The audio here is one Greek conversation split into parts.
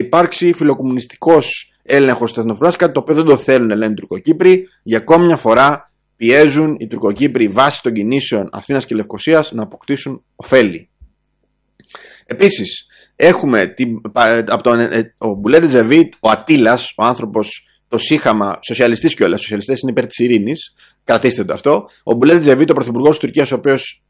υπάρξει φιλοκομμουνιστικός έλεγχος της Εθνοφρουράς, κάτι το οποίο δεν το θέλουν, λένε οι Τουρκοκύπροι. Για ακόμη μια φορά πιέζουν οι Τουρκοκύπροι βάσει των κινήσεων Αθήνας και Λευκωσίας να αποκτήσουν ωφέλη. Επίσης, έχουμε ο Μπουλέντε Ζεβίτ, ο Ατήλας, ο άνθρωπος, το σύγχαμα, σοσιαλιστής κιόλας, σοσιαλιστές είναι υπέρ της ειρήνης, καθίστε το αυτό. Ο Μπουλέντε Ζεβίτ, ο πρωθυπουργός της Τουρκίας, ο οποίος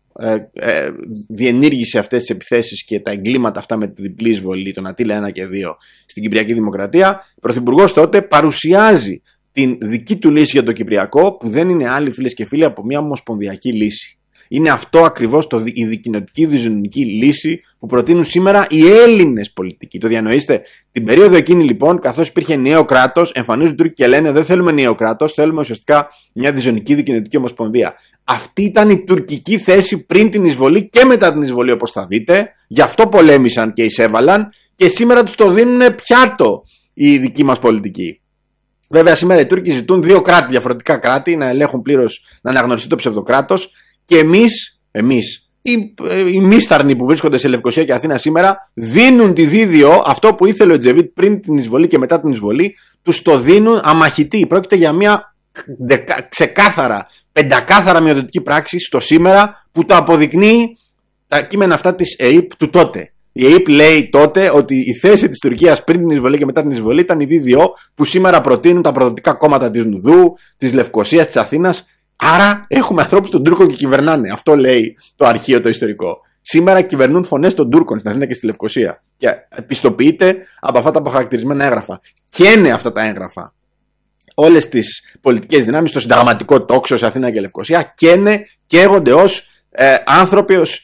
διενήργησε αυτές τις επιθέσεις και τα εγκλήματα αυτά με τη διπλή εισβολή, τον Ατήλα 1 και 2 στην Κυπριακή Δημοκρατία, ο πρωθυπουργός τότε παρουσιάζει την δική του λύση για το Κυπριακό, που δεν είναι άλλη, φίλες και φίλοι, από μια ομοσπονδιακή λύση. Είναι αυτό ακριβώς η δικοινοτική διζωνική λύση που προτείνουν σήμερα οι Έλληνες πολιτικοί. Το διανοείστε? Την περίοδο εκείνη λοιπόν, καθώς υπήρχε νέο κράτος, εμφανίζονται οι Τούρκοι και λένε δεν θέλουμε νέο κράτος, θέλουμε ουσιαστικά μια διζωνική δικοινοτική ομοσπονδία. Αυτή ήταν η τουρκική θέση πριν την εισβολή και μετά την εισβολή, όπως θα δείτε. Γι' αυτό πολέμησαν και εισέβαλαν και σήμερα τους το δίνουν πιάτο οι δικοί μας πολιτικοί. Βέβαια, σήμερα οι Τούρκοι ζητούν δύο κράτη, διαφορετικά κράτη, να ελέγχουν πλήρως, να αναγνωριστεί το ψευδοκράτος. Και εμείς, οι μίσταρνοι που βρίσκονται σε Λευκωσία και Αθήνα σήμερα, δίνουν τη δίδυο, αυτό που ήθελε ο Τζεβίτ πριν την εισβολή και μετά την εισβολή, τους το δίνουν αμαχητή. Πρόκειται για μια ξεκάθαρα, πεντακάθαρα μειοδοτική πράξη στο σήμερα, που το αποδεικνύει τα κείμενα αυτά της ΕΕΠ του τότε. Η ΕΕΠ λέει τότε ότι η θέση της Τουρκίας πριν την εισβολή και μετά την εισβολή ήταν η δίδυο που σήμερα προτείνουν τα προδοτικά κόμματα της Νουδού, της Λευκωσίας, της Αθήνας. Άρα έχουμε ανθρώπους των Τούρκων και κυβερνάνε. Αυτό λέει το αρχείο το ιστορικό. Σήμερα κυβερνούν φωνές των Τούρκων στην Αθήνα και στη Λευκωσία. Και πιστοποιείται από αυτά τα αποχαρακτηρισμένα έγγραφα. Καίνε αυτά τα έγγραφα όλες τις πολιτικές δυνάμεις, το συνταγματικό τόξο σε Αθήνα και Λευκωσία, καίγονται ως άνθρωποι, ως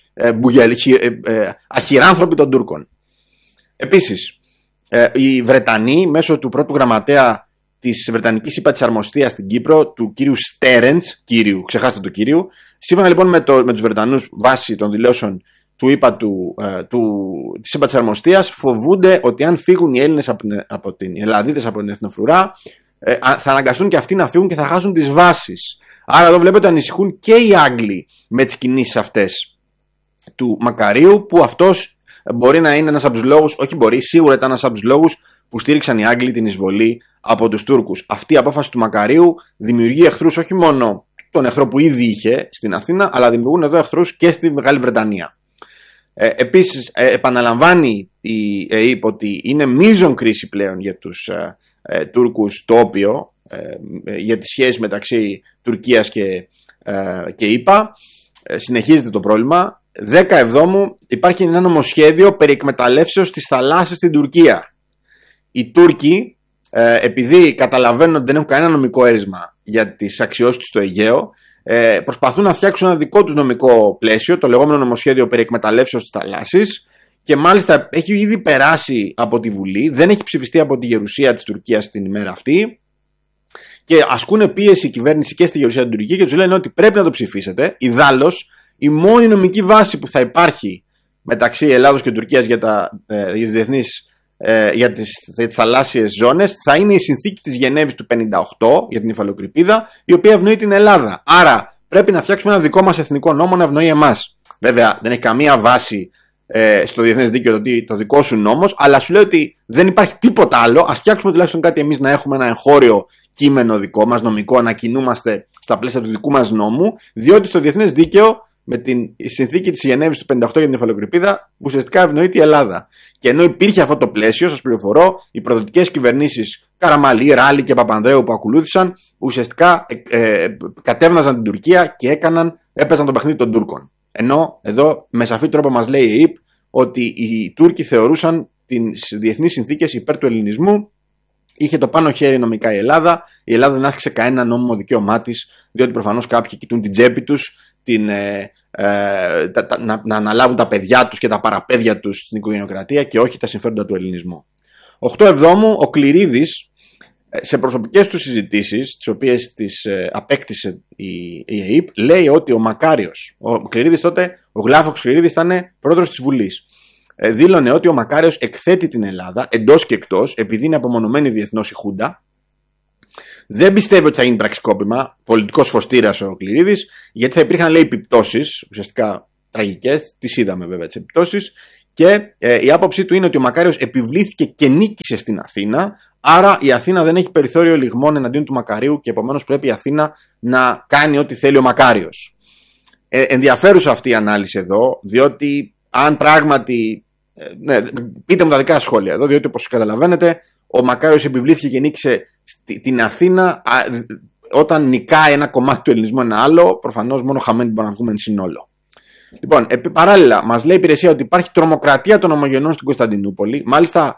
αχυράνθρωποι των Τούρκων. Επίσης, οι Βρετανοί μέσω του πρώτου γραμματέα της Βρετανικής ΥΠΑ της Αρμοστίας στην Κύπρο, του κύριου Στέρεντς, ξεχάστε το κύριο, σύμφωνα λοιπόν με τους Βρετανούς, βάσει των δηλώσεων του ΥΠΑ της ΥΠΑ της Αρμοστίας, φοβούνται ότι αν φύγουν οι Έλληνες οι Ελλαδίτες από την Εθνοφρουρά, θα αναγκαστούν και αυτοί να φύγουν και θα χάσουν τις βάσεις. Άρα εδώ βλέπετε ανησυχούν και οι Άγγλοι με τις κινήσεις αυτές του Μακαρίου, που αυτός μπορεί να είναι ένας από τους λόγους, όχι μπορεί, σίγουρα ήταν ένας από τους λόγους που στήριξαν οι Άγγλοι την εισβολή από τους Τούρκους. Αυτή η απόφαση του Μακαρίου δημιουργεί εχθρούς, όχι μόνο τον εχθρό που ήδη είχε στην Αθήνα, αλλά δημιουργούν εδώ εχθρούς και στη Μεγάλη Βρετανία. Επίσης, επαναλαμβάνει η ΕΕΠ ότι είναι μείζον κρίση πλέον για τους Τούρκους το όπιο, για τις σχέσεις μεταξύ Τουρκίας και ΗΠΑ. Συνεχίζεται το πρόβλημα. 17 υπάρχει ένα νομοσχέδιο περί εκμεταλλεύσεως της θαλάσσης στην Τουρκία. Οι Τούρκοι, επειδή καταλαβαίνουν ότι δεν έχουν κανένα νομικό έρισμα για τις αξιώσεις τους στο Αιγαίο, προσπαθούν να φτιάξουν ένα δικό τους νομικό πλαίσιο, το λεγόμενο νομοσχέδιο περί εκμεταλλεύσεως της θαλάσσης, και μάλιστα έχει ήδη περάσει από τη Βουλή, δεν έχει ψηφιστεί από τη Γερουσία της Τουρκίας την ημέρα αυτή, και ασκούν πίεση η κυβέρνηση και στη Γερουσία την Τουρκία και τους λένε ότι πρέπει να το ψηφίσετε. Ιδάλλως, η μόνη νομική βάση που θα υπάρχει μεταξύ Ελλάδος και Τουρκίας για τις θαλάσσιες ζώνες θα είναι η συνθήκη της Γενέβης του 1958 για την υφαλοκρηπίδα, η οποία ευνοεί την Ελλάδα. Άρα πρέπει να φτιάξουμε ένα δικό μας εθνικό νόμο να ευνοεί εμάς. Βέβαια δεν έχει καμία βάση στο διεθνές δίκαιο το δικό σου νόμος, αλλά σου λέει ότι δεν υπάρχει τίποτα άλλο. Ας φτιάξουμε τουλάχιστον κάτι εμείς, να έχουμε ένα εγχώριο κείμενο δικό μας, νομικό, να κινούμαστε στα πλαίσια του δικού μας νόμου, διότι στο διεθνές δίκαιο με τη συνθήκη της Γενέβης του 1958 για την υφαλοκρηπίδα ουσιαστικά ευνοείται η Ελλάδα. Και ενώ υπήρχε αυτό το πλαίσιο, σας πληροφορώ, οι προδοτικές κυβερνήσεις Καραμαλή, Ράλη και Παπανδρέου που ακολούθησαν ουσιαστικά κατέβναζαν την Τουρκία και έπαιζαν το παιχνίδι των Τούρκων. Ενώ εδώ με σαφή τρόπο μας λέει η ΕΕΠ ότι οι Τούρκοι θεωρούσαν τις διεθνείς συνθήκες υπέρ του ελληνισμού. Είχε το πάνω χέρι νομικά η Ελλάδα. Η Ελλάδα δεν άσκησε κανένα νόμιμο δικαίωμά της, διότι προφανώς κάποιοι κοιτούν την τσέπη τους, να αναλάβουν τα παιδιά τους και τα παραπέδια τους στην οικογενειοκρατία και όχι τα συμφέροντα του ελληνισμού. 8/7 ο Κληρίδης, σε προσωπικές του συζητήσεις, τις οποίες τις απέκτησε η ΕΕΠ, λέει ότι ο Μακάριος, ο Κληρίδης τότε, ο Γλάφος Κληρίδης ήταν πρόεδρος της Βουλής, δήλωνε ότι ο Μακάριος εκθέτει την Ελλάδα εντός και εκτός, επειδή είναι απομονωμένη διεθνώς η Χούντα. Δεν πιστεύει ότι θα γίνει πραξικόπημα, πολιτικός φωστήρας ο Κληρίδης, γιατί θα υπήρχαν, λέει, επιπτώσεις, ουσιαστικά τραγικές, τις είδαμε βέβαια τις επιπτώσεις, Και η άποψή του είναι ότι ο Μακάριος επιβλήθηκε και νίκησε στην Αθήνα, άρα η Αθήνα δεν έχει περιθώριο λιγμών εναντίον του Μακαρίου και επομένως πρέπει η Αθήνα να κάνει ό,τι θέλει ο Μακάριος. Ενδιαφέρουσα αυτή η ανάλυση εδώ, διότι αν πράγματι. Ναι, πείτε μου τα δικά σχόλια εδώ, διότι όπως καταλαβαίνετε, ο Μακάριος επιβλήθηκε και νίκησε την Αθήνα. Όταν νικάει ένα κομμάτι του ελληνισμού ένα άλλο, προφανώς μόνο χαμένοι μπορούμε να βγούμε εν συνόλο. Λοιπόν, παράλληλα, μας λέει η υπηρεσία ότι υπάρχει τρομοκρατία των ομογενών στην Κωνσταντινούπολη. Μάλιστα,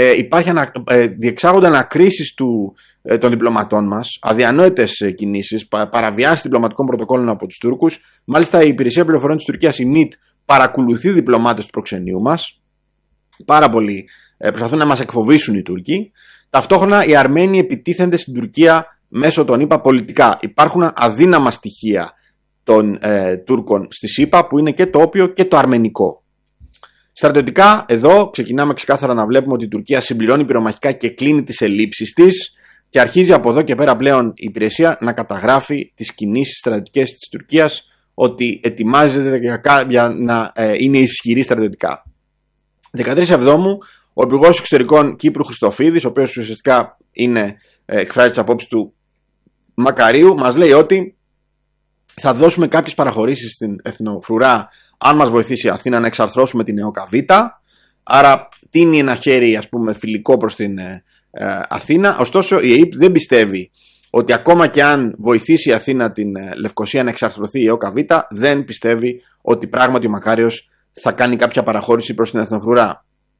διεξάγονται ανακρίσεις των διπλωματών μας, αδιανόητες κινήσεις, παραβιάσεις διπλωματικών πρωτοκόλων από τους Τούρκους. Μάλιστα, η υπηρεσία πληροφοριών της Τουρκίας, η ΜΙΤ, παρακολουθεί διπλωμάτες του προξενείου μας. Πάρα πολύ προσπαθούν να μας εκφοβήσουν οι Τούρκοι. Ταυτόχρονα, οι Αρμένοι επιτίθενται στην Τουρκία μέσω των ΗΠΑ πολιτικά. Υπάρχουν αδύναμα στοιχεία των Τούρκων στη ΣΥΠΑ που είναι και το όπιο και το αρμενικό. Στρατιωτικά, εδώ ξεκινάμε ξεκάθαρα να βλέπουμε ότι η Τουρκία συμπληρώνει πυρομαχικά και κλείνει τις ελλείψεις της και αρχίζει από εδώ και πέρα πλέον η υπηρεσία να καταγράφει τις κινήσεις στρατιωτικές της Τουρκίας, ότι ετοιμάζεται για να είναι ισχυρή στρατιωτικά. 13 Εβδόμου, ο Υπουργός Εξωτερικών Κύπρου Χριστοφίδης, ο οποίος ουσιαστικά εκφράζει τις απόψεις του Μακαρίου, μας λέει ότι θα δώσουμε κάποιες παραχωρήσεις στην Εθνοφρουρά αν μας βοηθήσει η Αθήνα να εξαρθρώσουμε την ΕΟΚΑ Β. Άρα τίνει ένα χέρι, ας πούμε, φιλικό προς την Αθήνα. Ωστόσο η ΕΕΠ δεν πιστεύει ότι ακόμα και αν βοηθήσει η Αθήνα την Λευκοσία να εξαρθρωθεί η ΕΟΚΑ Β, δεν πιστεύει ότι πράγματι ο Μακάριος θα κάνει κάποια παραχώρηση προς την Εθνοφρουρά.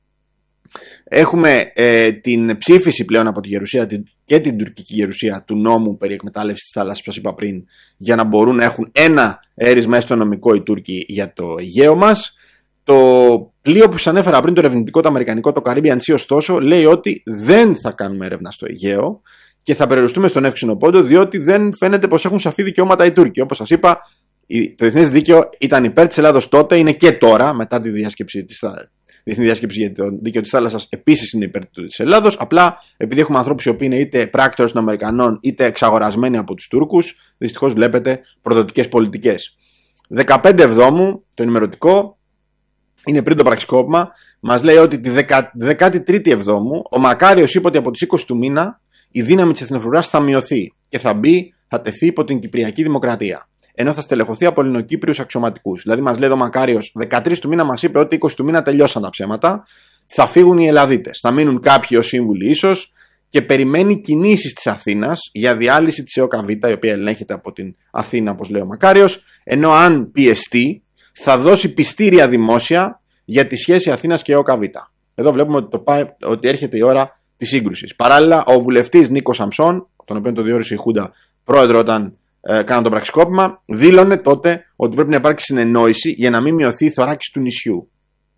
Έχουμε την ψήφιση πλέον από τη Γερουσία και την τουρκική Γερουσία του νόμου περί εκμετάλλευσης της θάλασσας που σας είπα πριν, για να μπορούν να έχουν ένα έρισμα έστω νομικό οι Τούρκοι για το Αιγαίο μας. Το πλοίο που σας ανέφερα πριν, το ερευνητικό, το αμερικανικό, το Caribbean Sea, ωστόσο, λέει ότι δεν θα κάνουμε έρευνα στο Αιγαίο και θα περιοριστούμε στον Εύξηνο Πόντο, διότι δεν φαίνεται πως έχουν σαφή δικαιώματα οι Τούρκοι. Όπως σας είπα, το διεθνές δίκαιο ήταν υπέρ της Ελλάδος τότε, είναι και τώρα, μετά τη Διεθνή Διάσκεψη για το Δίκαιο της Θάλασσας, επίσης είναι υπέρ της Ελλάδος. Απλά επειδή έχουμε ανθρώπους οι οποίοι είναι είτε πράκτορες των Αμερικανών είτε εξαγορασμένοι από τους Τούρκους, δυστυχώς βλέπετε προδοτικές πολιτικές. 15 Εβδόμου, το ενημερωτικό, είναι πριν το πραξικόπημα, μας λέει ότι τη 13η Εβδόμου ο Μακάριος είπε ότι από τις 20 του μήνα η δύναμη της Εθνοφρουράς θα μειωθεί και θα τεθεί υπό την Κυπριακή Δημοκρατία. Ενώ θα στελεχωθεί από Ελληνοκύπριους αξιωματικούς. Δηλαδή, μας λέει ο Μακάριος, 13 του μήνα μας είπε ότι 20 του μήνα τελειώσαν τα ψέματα, θα φύγουν οι Ελλαδίτες. Θα μείνουν κάποιοι ως σύμβουλοι ίσως και περιμένει κινήσεις της Αθήνας για διάλυση της ΕΟΚΑ Β, η οποία ελέγχεται από την Αθήνα, όπως λέει ο Μακάριος. Ενώ αν πιεστεί, θα δώσει πιστήρια δημόσια για τη σχέση Αθήνας και ΕΟΚΑ Β. Εδώ βλέπουμε ότι έρχεται η ώρα της σύγκρουσης. Παράλληλα, ο βουλευτής Νίκος Σαμψών, τον οποίο το διόρισε η Χούντα πρόεδρο όταν κάναν το πραξικόπημα, δήλωνε τότε ότι πρέπει να υπάρξει συνεννόηση για να μην μειωθεί η θωράκιση του νησιού.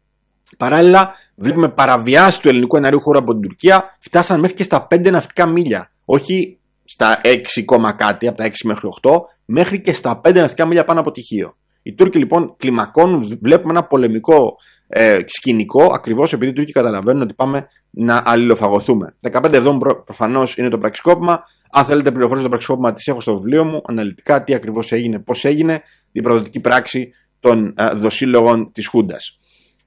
Παράλληλα, βλέπουμε παραβιάσεις του ελληνικού εναερίου χώρου από την Τουρκία, φτάσαν μέχρι και στα 5 ναυτικά μίλια. Όχι στα 6, κάτι, από τα 6 μέχρι 8, μέχρι και στα 5 ναυτικά μίλια πάνω από τυχείο. Οι Τούρκοι λοιπόν κλιμακώνουν, βλέπουμε ένα πολεμικό σκηνικό, ακριβώς επειδή οι Τούρκοι καταλαβαίνουν ότι πάμε να αλληλοφαγωθούμε. 15 Εβδόμου προφανώς είναι το πραξικόπημα. Αν θέλετε πληροφορίες στο πραξικόπημα, τις έχω στο βιβλίο μου, αναλυτικά τι ακριβώς έγινε, πώς έγινε, την προδοτική πράξη των δοσύλλογων της Χούντας.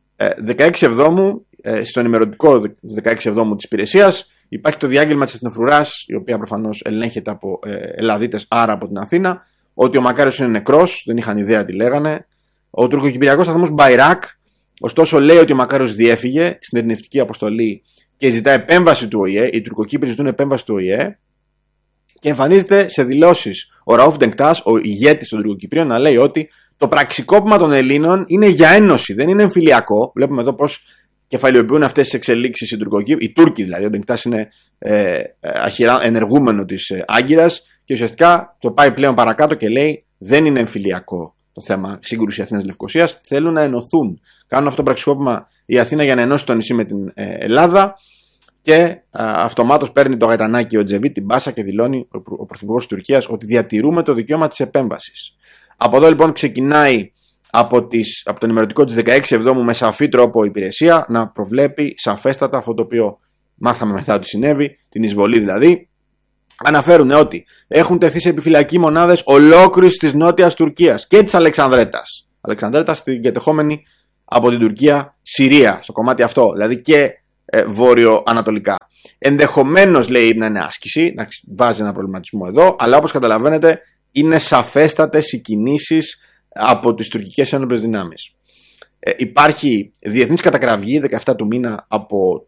16 Εβδόμου, στο ενημερωτικό 16 Εβδόμου της υπηρεσίας, υπάρχει το διάγγελμα της Εθνοφρουράς, η οποία προφανώς ελέγχεται από Ελλαδίτες, άρα από την Αθήνα, ότι ο Μακάριος είναι νεκρός, δεν είχαν ιδέα τι λέγανε. Ο τουρκοκυπριακός σταθμός Μπαϊράκ, ωστόσο, λέει ότι ο Μακάριος διέφυγε στην ειρηνευτική αποστολή και ζητά επέμβαση του ΟΗΕ. Οι Τουρκοκύπροι ζητούν επέμβαση του ΟΗΕ. Και εμφανίζεται σε δηλώσεις ο Ραούφ Ντενκτάς, ο ηγέτης των Τουρκοκυπρίων, να λέει ότι το πραξικόπημα των Ελλήνων είναι για ένωση, δεν είναι εμφυλιακό. Βλέπουμε εδώ πως κεφαλαιοποιούν αυτές τις εξελίξεις οι Τούρκοι, δηλαδή. Ο Ντενκτάς είναι ενεργούμενο της Άγκυρας και ουσιαστικά το πάει πλέον παρακάτω και λέει δεν είναι εμφυλιακό το θέμα σύγκρουση Αθήνας-Λευκοσίας. Θέλουν να ενωθούν. Κάνουν αυτό το πραξικόπημα η Αθήνα για να ενώσει το νησί με την Ελλάδα. Και αυτομάτως παίρνει το γαϊτανάκι ο Τζεβί την μπάσα και δηλώνει ο Πρωθυπουργός της Τουρκίας ότι διατηρούμε το δικαίωμα της επέμβασης. Από εδώ λοιπόν ξεκινάει από το ενημερωτικό της 16 Εβδόμου με σαφή τρόπο η υπηρεσία να προβλέπει σαφέστατα αυτό το οποίο μάθαμε μετά ότι συνέβη, την εισβολή δηλαδή. Αναφέρουν ότι έχουν τεθεί σε επιφυλακή μονάδες ολόκληρης της νότιας Τουρκίας και της Αλεξανδρέτας. Αλεξανδρέτας στην κατεχόμενη από την Τουρκία Συρία, στο κομμάτι αυτό, δηλαδή και βόρειο-ανατολικά. Ενδεχομένως, λέει, να είναι άσκηση, να βάζει ένα προβληματισμό εδώ, αλλά όπως καταλαβαίνετε είναι σαφέστατες οι κινήσεις από τις τουρκικές ένοπλες δυνάμεις. Υπάρχει διεθνής κατακραυγή 17 του μήνα από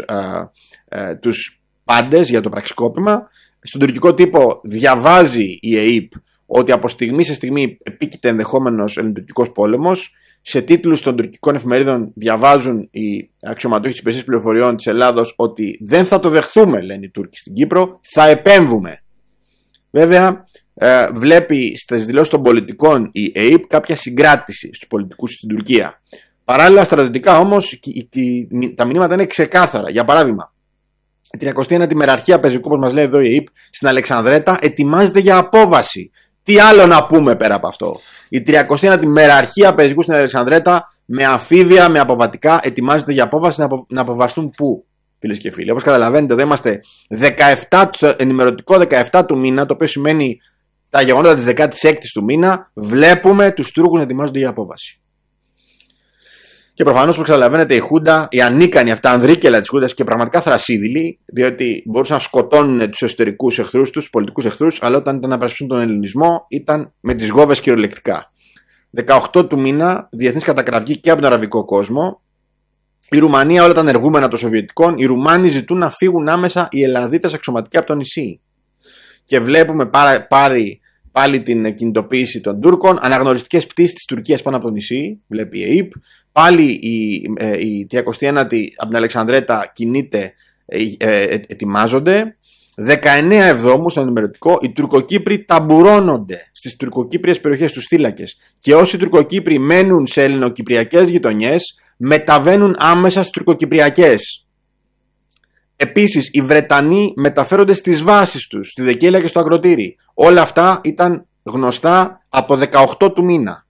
τους πάντες για το πραξικόπημα. Στον τουρκικό τύπο διαβάζει η ΕΕΠ ότι από στιγμή σε στιγμή επίκειται ενδεχόμενος ελληνοτουρκικός πόλεμος. Σε τίτλους των τουρκικών εφημερίδων διαβάζουν οι αξιωματούχοι της υπηρεσίας πληροφοριών της Ελλάδος ότι δεν θα το δεχθούμε, λένε οι Τούρκοι στην Κύπρο, θα επέμβουμε. Βέβαια, βλέπει στις δηλώσεις των πολιτικών η ΕΕΠ κάποια συγκράτηση στους πολιτικούς στην Τουρκία. Παράλληλα, στρατιωτικά όμως, τα μηνύματα είναι ξεκάθαρα. Για παράδειγμα, η 39η μεραρχία πεζικού, όπως μας λέει εδώ η ΕΕΠ, στην Αλεξανδρέτα ετοιμάζεται για απόβαση. Τι άλλο να πούμε πέρα από αυτό? Η 39η μεραρχία πεζικού στην Αλεξανδρέτα με αμφίβια, με αποβατικά ετοιμάζεται για απόβαση. Να αποβαστούν πού, φίλες και φίλοι? Όπως καταλαβαίνετε, εδώ είμαστε ενημερωτικό 17 του μήνα, το οποίο σημαίνει τα γεγονότα της 16ης του μήνα. Βλέπουμε τους Τούρκους να ετοιμάζονται για απόβαση. Και προφανώς, όπως καταλαβαίνετε, η Χούντα, οι ανίκανοι αυτά ανδρίκελα της Χούντας και πραγματικά θρασίδηλοι, διότι μπορούσαν να σκοτώνουν τους εσωτερικούς εχθρούς τους, τους πολιτικούς εχθρούς, αλλά όταν ήταν να περασπιστούν τον ελληνισμό, ήταν με τις γόβες κυριολεκτικά. 18 του μήνα, διεθνής κατακραυγή και από τον αραβικό κόσμο. Η Ρουμανία, όλα τα ενεργούμενα των Σοβιετικών, οι Ρουμάνοι ζητούν να φύγουν άμεσα οι Ελλαδίτες αξιωματικοί από το νησί. Και βλέπουμε πάλι την κινητοποίηση των Τούρκων, αναγνωριστικές πτήσεις της Τουρκίας πάνω από το νησί, βλέπει η ΕΕΠ. Πάλι η 39η από την Αλεξανδρέτα κινείται, ετοιμάζονται. 19 Εβδόμου στο ενημερωτικό, οι Τουρκοκύπροι ταμπουρώνονται στις τουρκοκύπριες περιοχές, στους θύλακες. Και όσοι Τουρκοκύπροι μένουν σε ελληνοκυπριακές γειτονιές, μεταβαίνουν άμεσα στις τουρκοκυπριακές. Επίσης, οι Βρετανοί μεταφέρονται στις βάσεις τους, στη Δεκέλα και στο Ακροτήρι. Όλα αυτά ήταν γνωστά από 18 του μήνα.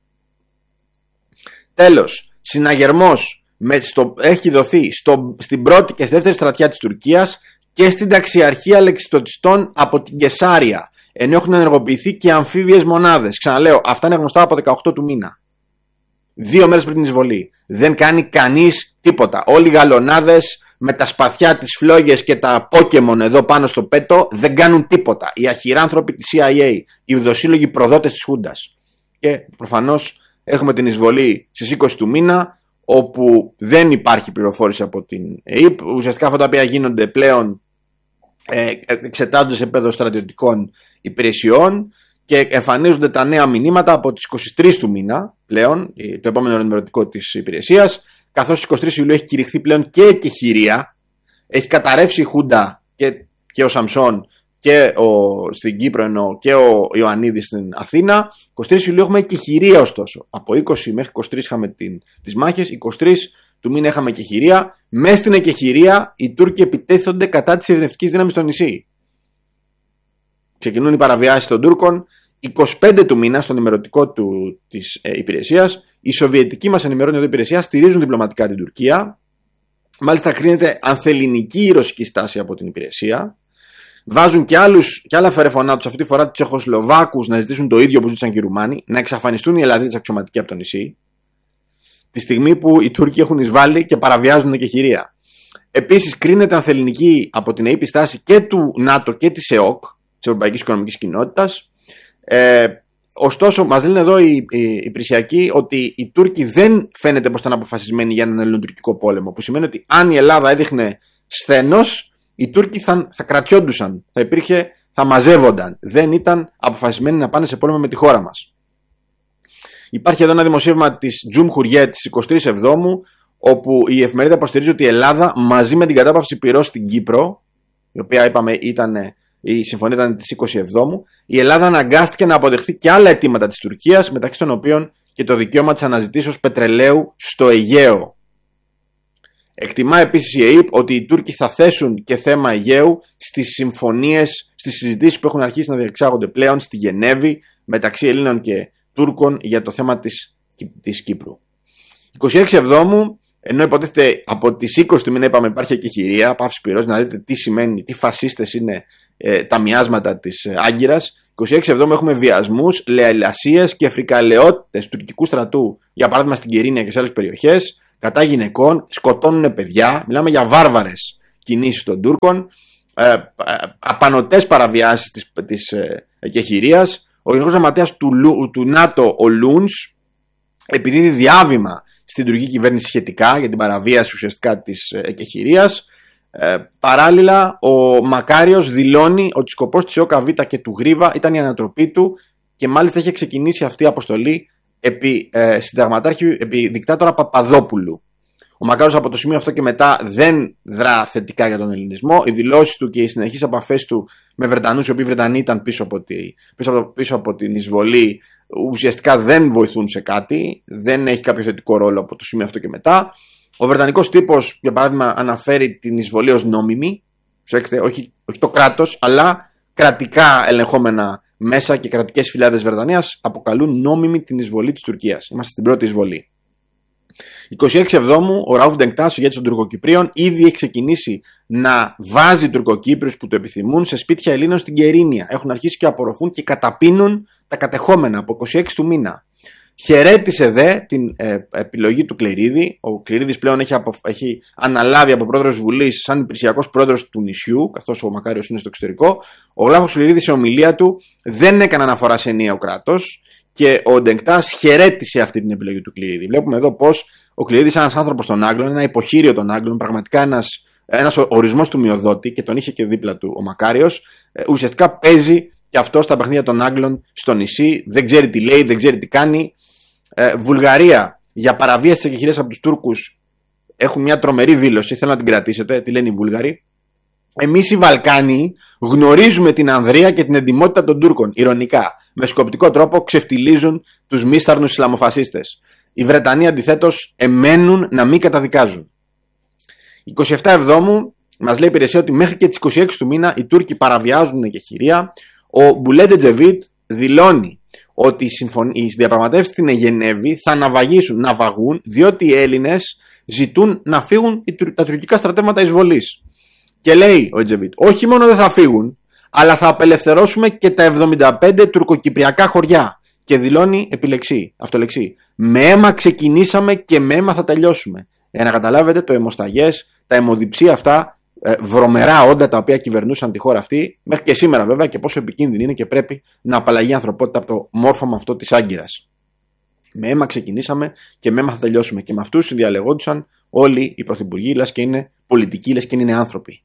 Τέλος, συναγερμός έχει δοθεί στην πρώτη και στη δεύτερη στρατιά της Τουρκίας και στην ταξιαρχία αλεξιπτωτιστών από την Κεσάρια, ενώ έχουν ενεργοποιηθεί και αμφίβιες μονάδες. Ξαναλέω, αυτά είναι γνωστά από 18 του μήνα. 2 μέρες πριν την εισβολή. Δεν κάνει κανείς τίποτα. Όλοι οι γαλονάδες με τα σπαθιά, τις φλόγες και τα Pokemon εδώ πάνω στο πέτο δεν κάνουν τίποτα. Οι αχυράνθρωποι της CIA, οι ουδοσύλλογοι προδότες της Χούντας. Και προφανώς έχουμε την εισβολή στις 20 του μήνα, όπου δεν υπάρχει πληροφόρηση από την ΕΕΠ. Ουσιαστικά αυτά τα οποία γίνονται πλέον εξετάζονται σε επίπεδο στρατιωτικών υπηρεσιών και εμφανίζονται τα νέα μηνύματα από τις 23 του μήνα πλέον, το επόμενο ενημερωτικό της υπηρεσίας, καθώς στις 23 Ιουλίου έχει κηρυχθεί πλέον και εκεχηρία. Έχει καταρρεύσει η Χούντα και ο Σαμσόν στην Κύπρο, ενώ και ο Ιωαννίδης στην Αθήνα. 23 Ιουλίου έχουμε εκεχηρία, ωστόσο. Από 20 μέχρι 23 είχαμε τις μάχες, 23 του μήνα είχαμε εκεχηρία. Μέσα στην εκεχηρία οι Τούρκοι επιτέθονται κατά της ειρηνευτικής δύναμης στο νησί. Ξεκινούν οι παραβιάσεις των Τούρκων. 25 του μήνα, στο ενημερωτικό της υπηρεσίας, οι Σοβιετικοί μας ενημερώνουν εδώ υπηρεσία, στηρίζουν διπλωματικά την Τουρκία. Μάλιστα, κρίνεται ανθεληνική η ρωσική στάση από την υπηρεσία. Βάζουν και άλλα φερεφωνά τους, αυτή τη φορά τους Τσεχοσλοβάκους, να ζητήσουν το ίδιο που ζήτησαν και οι Ρουμάνοι, να εξαφανιστούν οι Ελλαδίτες αξιωματικοί από το νησί, τη στιγμή που οι Τούρκοι έχουν εισβάλει και παραβιάζουν εκεχηρία. Επίσης, κρίνεται ανθεληνική από την ΕΕΠ στάση και του ΝΑΤΟ και της ΕΟΚ, της Ευρωπαϊκής Οικονομικής Κοινότητας. Ωστόσο, μας λένε εδώ οι υπηρεσιακοί ότι οι Τούρκοι δεν φαίνεται πως ήταν αποφασισμένοι για έναν ελληνοτουρκικό πόλεμο, που σημαίνει ότι αν η Ελλάδα έδειχνε σθένος, οι Τούρκοι θα κρατιόντουσαν, θα μαζεύονταν. Δεν ήταν αποφασισμένοι να πάνε σε πόλεμο με τη χώρα μας. Υπάρχει εδώ ένα δημοσίευμα της Τζουμ Χουριέ της 23 Εβδόμου, όπου η εφημερίδα υποστηρίζει ότι η Ελλάδα, μαζί με την κατάπαυση πυρός στην Κύπρο, η οποία είπαμε η συμφωνία ήταν της 20 Εβδόμου, η Ελλάδα αναγκάστηκε να αποδεχθεί και άλλα αιτήματα της Τουρκίας, μεταξύ των οποίων και το δικαίωμα της αναζητήσεως πετρελαίου στο Αιγαίο. Εκτιμά επίσης η ΕΕΠ ότι οι Τούρκοι θα θέσουν και θέμα Αιγαίου στις συμφωνίες, στις συζητήσεις που έχουν αρχίσει να διεξάγονται πλέον στη Γενέβη μεταξύ Ελλήνων και Τούρκων για το θέμα της Κύπρου. 26 Εβδόμου, ενώ υποτίθεται από τις 20 του μήνα είπαμε υπάρχει εκεχηρία, πάυση πυρός, να δείτε τι σημαίνει, τι φασίστες είναι τα μοιάσματα της Άγκυρας. 26 Εβδόμου έχουμε βιασμούς, λαιλασίες και φρικαλαιότητες τουρκικού στρατού, για παράδειγμα στην Κερίνια και σε άλλες περιοχές, κατά γυναικών, σκοτώνουν παιδιά, μιλάμε για βάρβαρες κινήσεις των Τούρκων, απανωτές παραβιάσεις της εκεχηρίας. Ο Γενικός Γραμματέας του ΝΑΤΟ, ο Λούνς, επιδίδει διάβημα στην τουρκική κυβέρνηση σχετικά για την παραβίαση ουσιαστικά της εκεχηρίας. Παράλληλα, ο Μακάριος δηλώνει ότι σκοπός της ΟΚΒ και του Γρίβα ήταν η ανατροπή του και μάλιστα είχε ξεκινήσει αυτή η αποστολή επί δικτάτορα Παπαδόπουλου. Ο Μακάριος από το σημείο αυτό και μετά δεν δρά θετικά για τον ελληνισμό. Οι δηλώσεις του και οι συνεχείς επαφές του με Βρετανούς, οι οποίοι Βρετανοί ήταν πίσω από την εισβολή, ουσιαστικά δεν βοηθούν σε κάτι. Δεν έχει κάποιο θετικό ρόλο από το σημείο αυτό και μετά. Ο βρετανικός τύπος, για παράδειγμα, αναφέρει την εισβολή ως νόμιμη. Όχι το κράτος, αλλά κρατικά ελεγχόμενα μέσα και κρατικές φυλάδες Βρετανίας αποκαλούν νόμιμη την εισβολή της Τουρκίας. Είμαστε στην πρώτη εισβολή. 26 Εβδόμου, ο Ραούφ Ντενκτάς, ηγέτης των Τουρκοκυπρίων, ήδη έχει ξεκινήσει να βάζει Τουρκοκύπριους που το επιθυμούν σε σπίτια Ελλήνων στην Κερίνια. Έχουν αρχίσει και απορροφούν και καταπίνουν τα κατεχόμενα από 26 του μήνα. Χαιρέτησε δε την επιλογή του Κληρίδη. Ο Κληρίδης πλέον έχει αναλάβει από πρόεδρος Βουλής σαν υπηρεσιακός πρόεδρος του νησιού, καθώς ο Μακάριος είναι στο εξωτερικό. Ο Γλάφος Κληρίδης σε ομιλία του δεν έκανε αναφορά σε ενιαίο κράτος και ο Ντενκτάς χαιρέτησε αυτή την επιλογή του Κληρίδη. Βλέπουμε εδώ πως ο Κληρίδης, ένας άνθρωπος των Άγγλων, ένα υποχείριο των Άγγλων, πραγματικά ένας ορισμός του μειοδότη, και τον είχε και δίπλα του ο Μακάριος, ουσιαστικά παίζει και αυτό στα παιχνίδια των Άγγλων στο νησί. Δεν ξέρει τι λέει, δεν ξέρει τι κάνει. Βουλγαρία, για παραβίαση της εκεχηρίας από τους Τούρκους, έχουν μια τρομερή δήλωση. Θέλω να την κρατήσετε. Τι λένε οι Βούλγαροι? Εμείς οι Βαλκάνοι γνωρίζουμε την ανδρεία και την εντιμότητα των Τούρκων. Ειρωνικά, με σκοπτικό τρόπο ξεφτιλίζουν τους μίσταρνους Ισλαμοφασίστες. Οι Βρετανοί αντιθέτως εμένουν να μην καταδικάζουν. 27 Εβδόμου μας λέει η υπηρεσία ότι μέχρι και τις 26 του μήνα οι Τούρκοι παραβιάζουν την εκεχηρία. Ο Μπουλέντε Τζεβίτ δηλώνει ότι οι διαπραγματεύσεις στην Γενέβη θα ναυαγούν, διότι οι Έλληνες ζητούν να φύγουν τα τουρκικά στρατεύματα εισβολής. Και λέει ο Τζεβίτ, όχι μόνο δεν θα φύγουν, αλλά θα απελευθερώσουμε και τα 75 τουρκοκυπριακά χωριά. Και δηλώνει αυτολεξή, με αίμα ξεκινήσαμε και με αίμα θα τελειώσουμε. Για να καταλάβετε το αιμοσταγές, τα αιμοδιψία αυτά, βρωμερά όντα τα οποία κυβερνούσαν τη χώρα αυτή, μέχρι και σήμερα βέβαια, και πόσο επικίνδυνη είναι και πρέπει να απαλλαγεί η ανθρωπότητα από το μόρφωμα αυτό της Άγκυρας. Με αίμα ξεκινήσαμε και με αίμα θα τελειώσουμε. Και με αυτούς συνδιαλεγόντουσαν όλοι οι πρωθυπουργοί, λες και είναι πολιτικοί, λες και είναι άνθρωποι.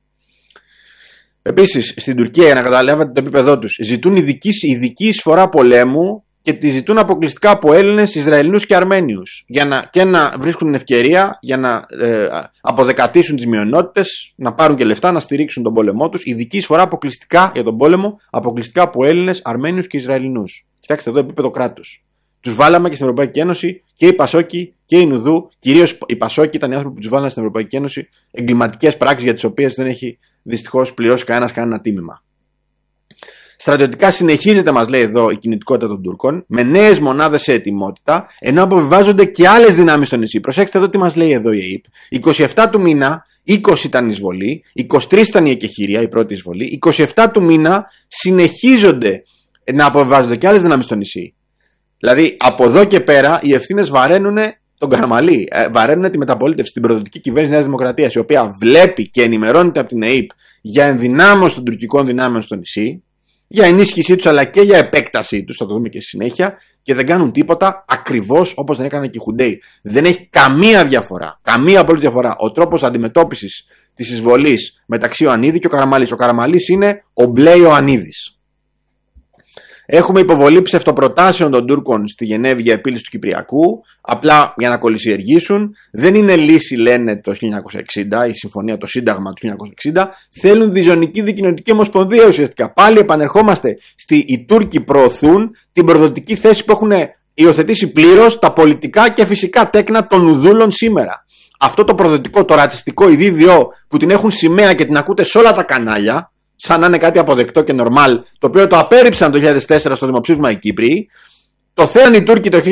Επίσης, στην Τουρκία, για να καταλάβετε το επίπεδό τους, ζητούν ειδική εισφορά πολέμου και τη ζητούν αποκλειστικά από Έλληνες, Ισραηλινούς και Αρμένιους. Και να βρίσκουν την ευκαιρία για να αποδεκατήσουν τις μειονότητες, να πάρουν και λεφτά, να στηρίξουν τον πόλεμό τους. Ειδική εισφορά αποκλειστικά για τον πόλεμο, αποκλειστικά από Έλληνες, Αρμένιους και Ισραηλινούς. Κοιτάξτε εδώ επίπεδο κράτους. Τους βάλαμε και στην Ευρωπαϊκή Ένωση και οι Πασόκοι και οι Νουδού. Κυρίως οι Πασόκοι ήταν οι άνθρωποι που τους βάλανε στην Ευρωπαϊκή Ένωση, εγκληματικές πράξεις για τις οποίες δεν έχει δυστυχώς πληρώσει κανένα τίμημα. Στρατιωτικά συνεχίζεται, μας λέει εδώ, η κινητικότητα των Τούρκων, με νέες μονάδες σε ετοιμότητα, ενώ αποβιβάζονται και άλλες δυνάμεις στο νησί. Προσέξτε εδώ τι μας λέει εδώ η ΑΕΠ. 27 του μήνα, 20 ήταν η εισβολή, 23 ήταν η εκεχηρία, η πρώτη εισβολή, 27 του μήνα συνεχίζονται να αποβιβάζονται και άλλες δυνάμεις στο νησί. Δηλαδή, από εδώ και πέρα, οι ευθύνες βαραίνουν τον Καραμαλή, βαραίνουν τη μεταπολίτευση, την προδοτική κυβέρνηση Νέας Δημοκρατίας, η οποία βλέπει και ενημερώνεται από την ΑΕΠ για ενδυνάμωση των τουρκικών δυνάμεων στο νησί, για ενίσχυσή τους αλλά και για επέκτασή τους, θα το δούμε και στη συνέχεια, και δεν κάνουν τίποτα ακριβώς όπως δεν έκαναν και οι Χουντέοι. Δεν έχει καμία διαφορά, καμία απολύτως διαφορά ο τρόπος αντιμετώπισης της εισβολής μεταξύ Ιωαννίδη και ο Καραμαλής. Ο Καραμαλής είναι ο μπλε Ιωαννίδης. Έχουμε υποβολή ψευτοπροτάσεων των Τούρκων στη Γενέβη για επίλυση του Κυπριακού, απλά για να κολυσιεργήσουν. Δεν είναι λύση, λένε, το 1960, η συμφωνία, το Σύνταγμα του 1960. Θέλουν διζωνική δικοινοτική ομοσπονδία ουσιαστικά. Πάλι επανερχόμαστε οι Τούρκοι προωθούν την προδοτική θέση που έχουν υιοθετήσει πλήρως τα πολιτικά και φυσικά τέκνα των Ουδούλων σήμερα. Αυτό το προδοτικό, το ρατσιστικό ειδίδιό που την έχουν σημαία και την ακούτε σε όλα τα κανάλια, σαν να είναι κάτι αποδεκτό και νορμάλ, το οποίο το απέρριψαν το 2004 στο δημοψήφισμα οι Κύπροι. Το θέλαν οι Τούρκοι το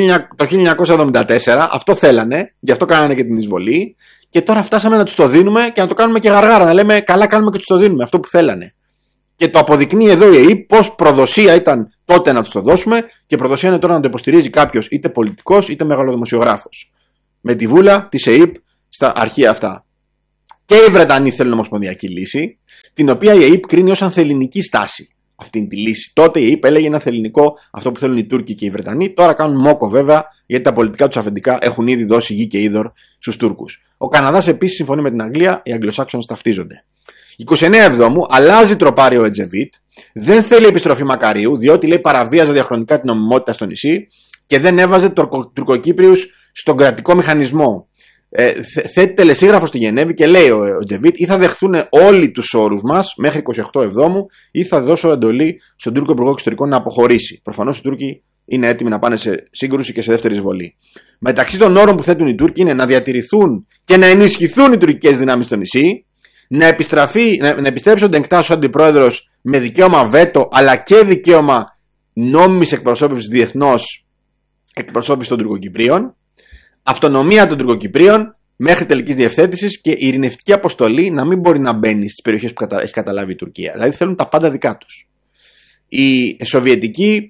1974, αυτό θέλανε, γι' αυτό κάνανε και την εισβολή. Και τώρα φτάσαμε να τους το δίνουμε και να το κάνουμε και γαργάρα. Να λέμε καλά, κάνουμε και τους το δίνουμε, αυτό που θέλανε. Και το αποδεικνύει εδώ η ΕΕΠ πως προδοσία ήταν τότε να τους το δώσουμε και προδοσία είναι τώρα να το υποστηρίζει κάποιος είτε πολιτικός είτε μεγαλοδημοσιογράφος. Με τη βούλα της ΕΕΠ στα αρχεία αυτά. Και οι Βρετανοί θέλουν ομοσπονδιακή λύση, την οποία η ΕΕΠ κρίνει ως ανθελληνική στάση. Αυτή είναι τη λύση. Τότε η ΕΕΠ έλεγε είναι ανθελληνικό αυτό που θέλουν οι Τούρκοι και οι Βρετανοί. Τώρα κάνουν μόκο βέβαια, γιατί τα πολιτικά τους αφεντικά έχουν ήδη δώσει γη και είδωρ στους Τούρκους. Ο Καναδάς επίσης συμφωνεί με την Αγγλία, οι Αγγλοσάξονες ταυτίζονται. 29 Εβδόμου αλλάζει τροπάριο ο Ετζεβίτ, δεν θέλει επιστροφή Μακαρίου, διότι λέει παραβίαζε διαχρονικά την νομιμότητα στο νησί και δεν έβαζε Τουρκοκύπριους στον κρατικό μηχανισμό. Θέτει τελεσίγραφο στη Γενέβη και λέει ο Τζεβίτ ή θα δεχθούν όλοι τους όρους μας μέχρι 28 Εβδόμου ή θα δώσω εντολή στον Τούρκο Υπουργό Εξωτερικών να αποχωρήσει. Προφανώς οι Τούρκοι είναι έτοιμοι να πάνε σε σύγκρουση και σε δεύτερη εισβολή. Μεταξύ των όρων που θέτουν οι Τούρκοι είναι να διατηρηθούν και να ενισχυθούν οι τουρκικές δυνάμεις στο νησί, να επιστρέψει ο Ντενκτάς ο αντιπρόεδρος με δικαίωμα βέτο αλλά και δικαίωμα νόμιμης εκπροσώπησης διεθνώς εκπροσώπησης των Τουρκοκυπρίων, αυτονομία των Τουρκοκυπρίων μέχρι τελικής διευθέτησης και η ειρηνευτική αποστολή να μην μπορεί να μπαίνει στις περιοχές που έχει καταλάβει η Τουρκία. Δηλαδή θέλουν τα πάντα δικά τους. Οι Σοβιετικοί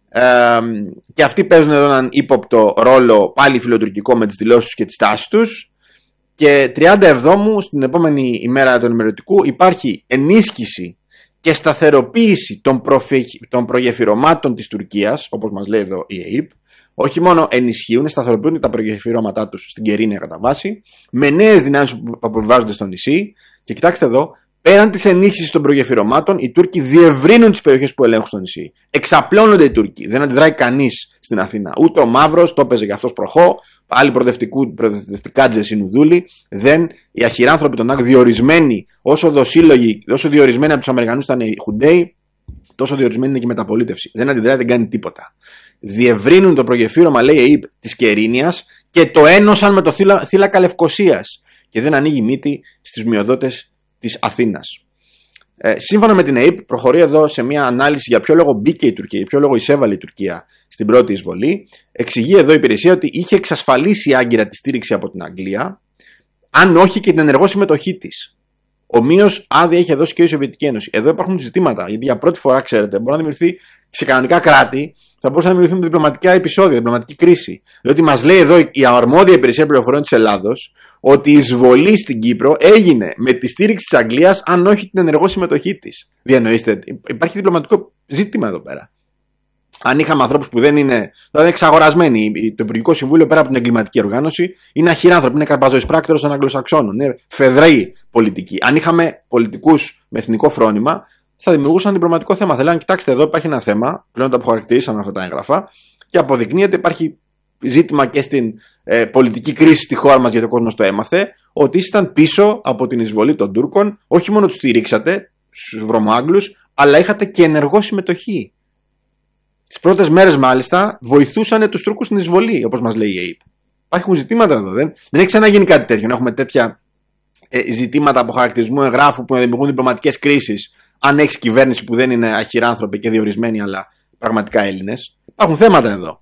και αυτοί παίζουν εδώ έναν ύποπτο ρόλο πάλι φιλοτουρκικό με τις δηλώσεις τους και τις τάσεις τους. Και 30 Εβδόμου, στην επόμενη ημέρα του ενημερωτικού, υπάρχει ενίσχυση και σταθεροποίηση των προγεφυρωμάτων της Τουρκίας, όπως μας λέει εδώ η ΕΕΠ. Όχι μόνο ενισχύουν, σταθεροποιούν τα προγεφυρώματά τους στην Κερίνια κατά βάση, με νέες δυνάμεις που αποβιβάζονται στο νησί. Και κοιτάξτε εδώ, πέραν της ενίσχυσης των προγεφυρωμάτων, οι Τούρκοι διευρύνουν τις περιοχές που ελέγχουν στο νησί. Εξαπλώνονται οι Τούρκοι. Δεν αντιδράει κανείς στην Αθήνα. Ούτε ο Μαύρος, το έπαιζε και αυτός προχώ. Άλλοι προοδευτικάτζε συνουδούλοι. Δεν. Οι αχυράνθρωποι των Άγκ διορισμένοι, όσο δοσύλλογοι, όσο διορισμένοι από τους Αμερικανούς ήταν οι Χουντέοι, τόσο διορισμένοι είναι και η μεταπολίτευση. Δεν αντιδράει, δεν κάνει τίποτα. Διευρύνουν το προγεφύρωμα, λέει η ΕΕΠ, της Κερίνιας και το ένωσαν με το θύλακα Λευκωσίας. Και δεν ανοίγει μύτη στις μειοδότες της Αθήνας. Σύμφωνα με την ΕΕΠ, προχωρεί εδώ σε μια ανάλυση για ποιο λόγο μπήκε η Τουρκία, για ποιο λόγο εισέβαλε η Τουρκία στην πρώτη εισβολή. Εξηγεί εδώ η υπηρεσία ότι είχε εξασφαλίσει άγκυρα τη στήριξη από την Αγγλία, αν όχι και την ενεργό συμμετοχή της. Ομοίως άδεια είχε δώσει και η Σοβιετική Ένωση. Εδώ υπάρχουν ζητήματα, γιατί για πρώτη φορά, ξέρετε, μπορεί να δημιουργηθεί σε κανονικά κράτη, θα μπορούσαν να δημιουργηθούν διπλωματικά επεισόδια, διπλωματική κρίση. Διότι μας λέει εδώ η αρμόδια υπηρεσία πληροφοριών της Ελλάδος ότι η εισβολή στην Κύπρο έγινε με τη στήριξη της Αγγλίας, αν όχι την ενεργό συμμετοχή της. Διανοείστε, υπάρχει διπλωματικό ζήτημα εδώ πέρα. Αν είχαμε ανθρώπους που δεν είναι εξαγορασμένοι, το Υπουργικό Συμβούλιο πέρα από την εγκληματική οργάνωση είναι αχυράνθρωποι, είναι καρπαζοεισπράκτορες των Αγγλοσαξώνων, είναι φεδραίοι πολιτικοί. Αν είχαμε πολιτικούς με εθνικό φρόνημα, θα δημιουργούσαν διπλωματικό θέμα. Θέλανε, κοιτάξτε, εδώ υπάρχει ένα θέμα, πλέον το αποχαρακτηρίσαμε αυτά τα έγγραφα, και αποδεικνύεται υπάρχει ζήτημα και στην πολιτική κρίση στη χώρα μας, γιατί ο κόσμος το έμαθε, ότι ήσταν πίσω από την εισβολή των Τούρκων, όχι μόνο τους στηρίξατε, στους Βρωμοάγγλους, αλλά είχατε και ενεργό συμμετοχή. Τις πρώτες μέρες, μάλιστα, βοηθούσαν τους Τούρκους στην εισβολή, όπως μας λέει η ΕΕΠ. Υπάρχουν ζητήματα εδώ. Δεν έχει ξαναγίνει κάτι τέτοιο. Να έχουμε τέτοια ζητήματα αποχαρακτηρισμού εγγράφου που να δημιουργούν διπλωματικές κρίσεις, αν έχει κυβέρνηση που δεν είναι αχυράνθρωποι και διορισμένοι, αλλά πραγματικά Έλληνες. Υπάρχουν θέματα εδώ.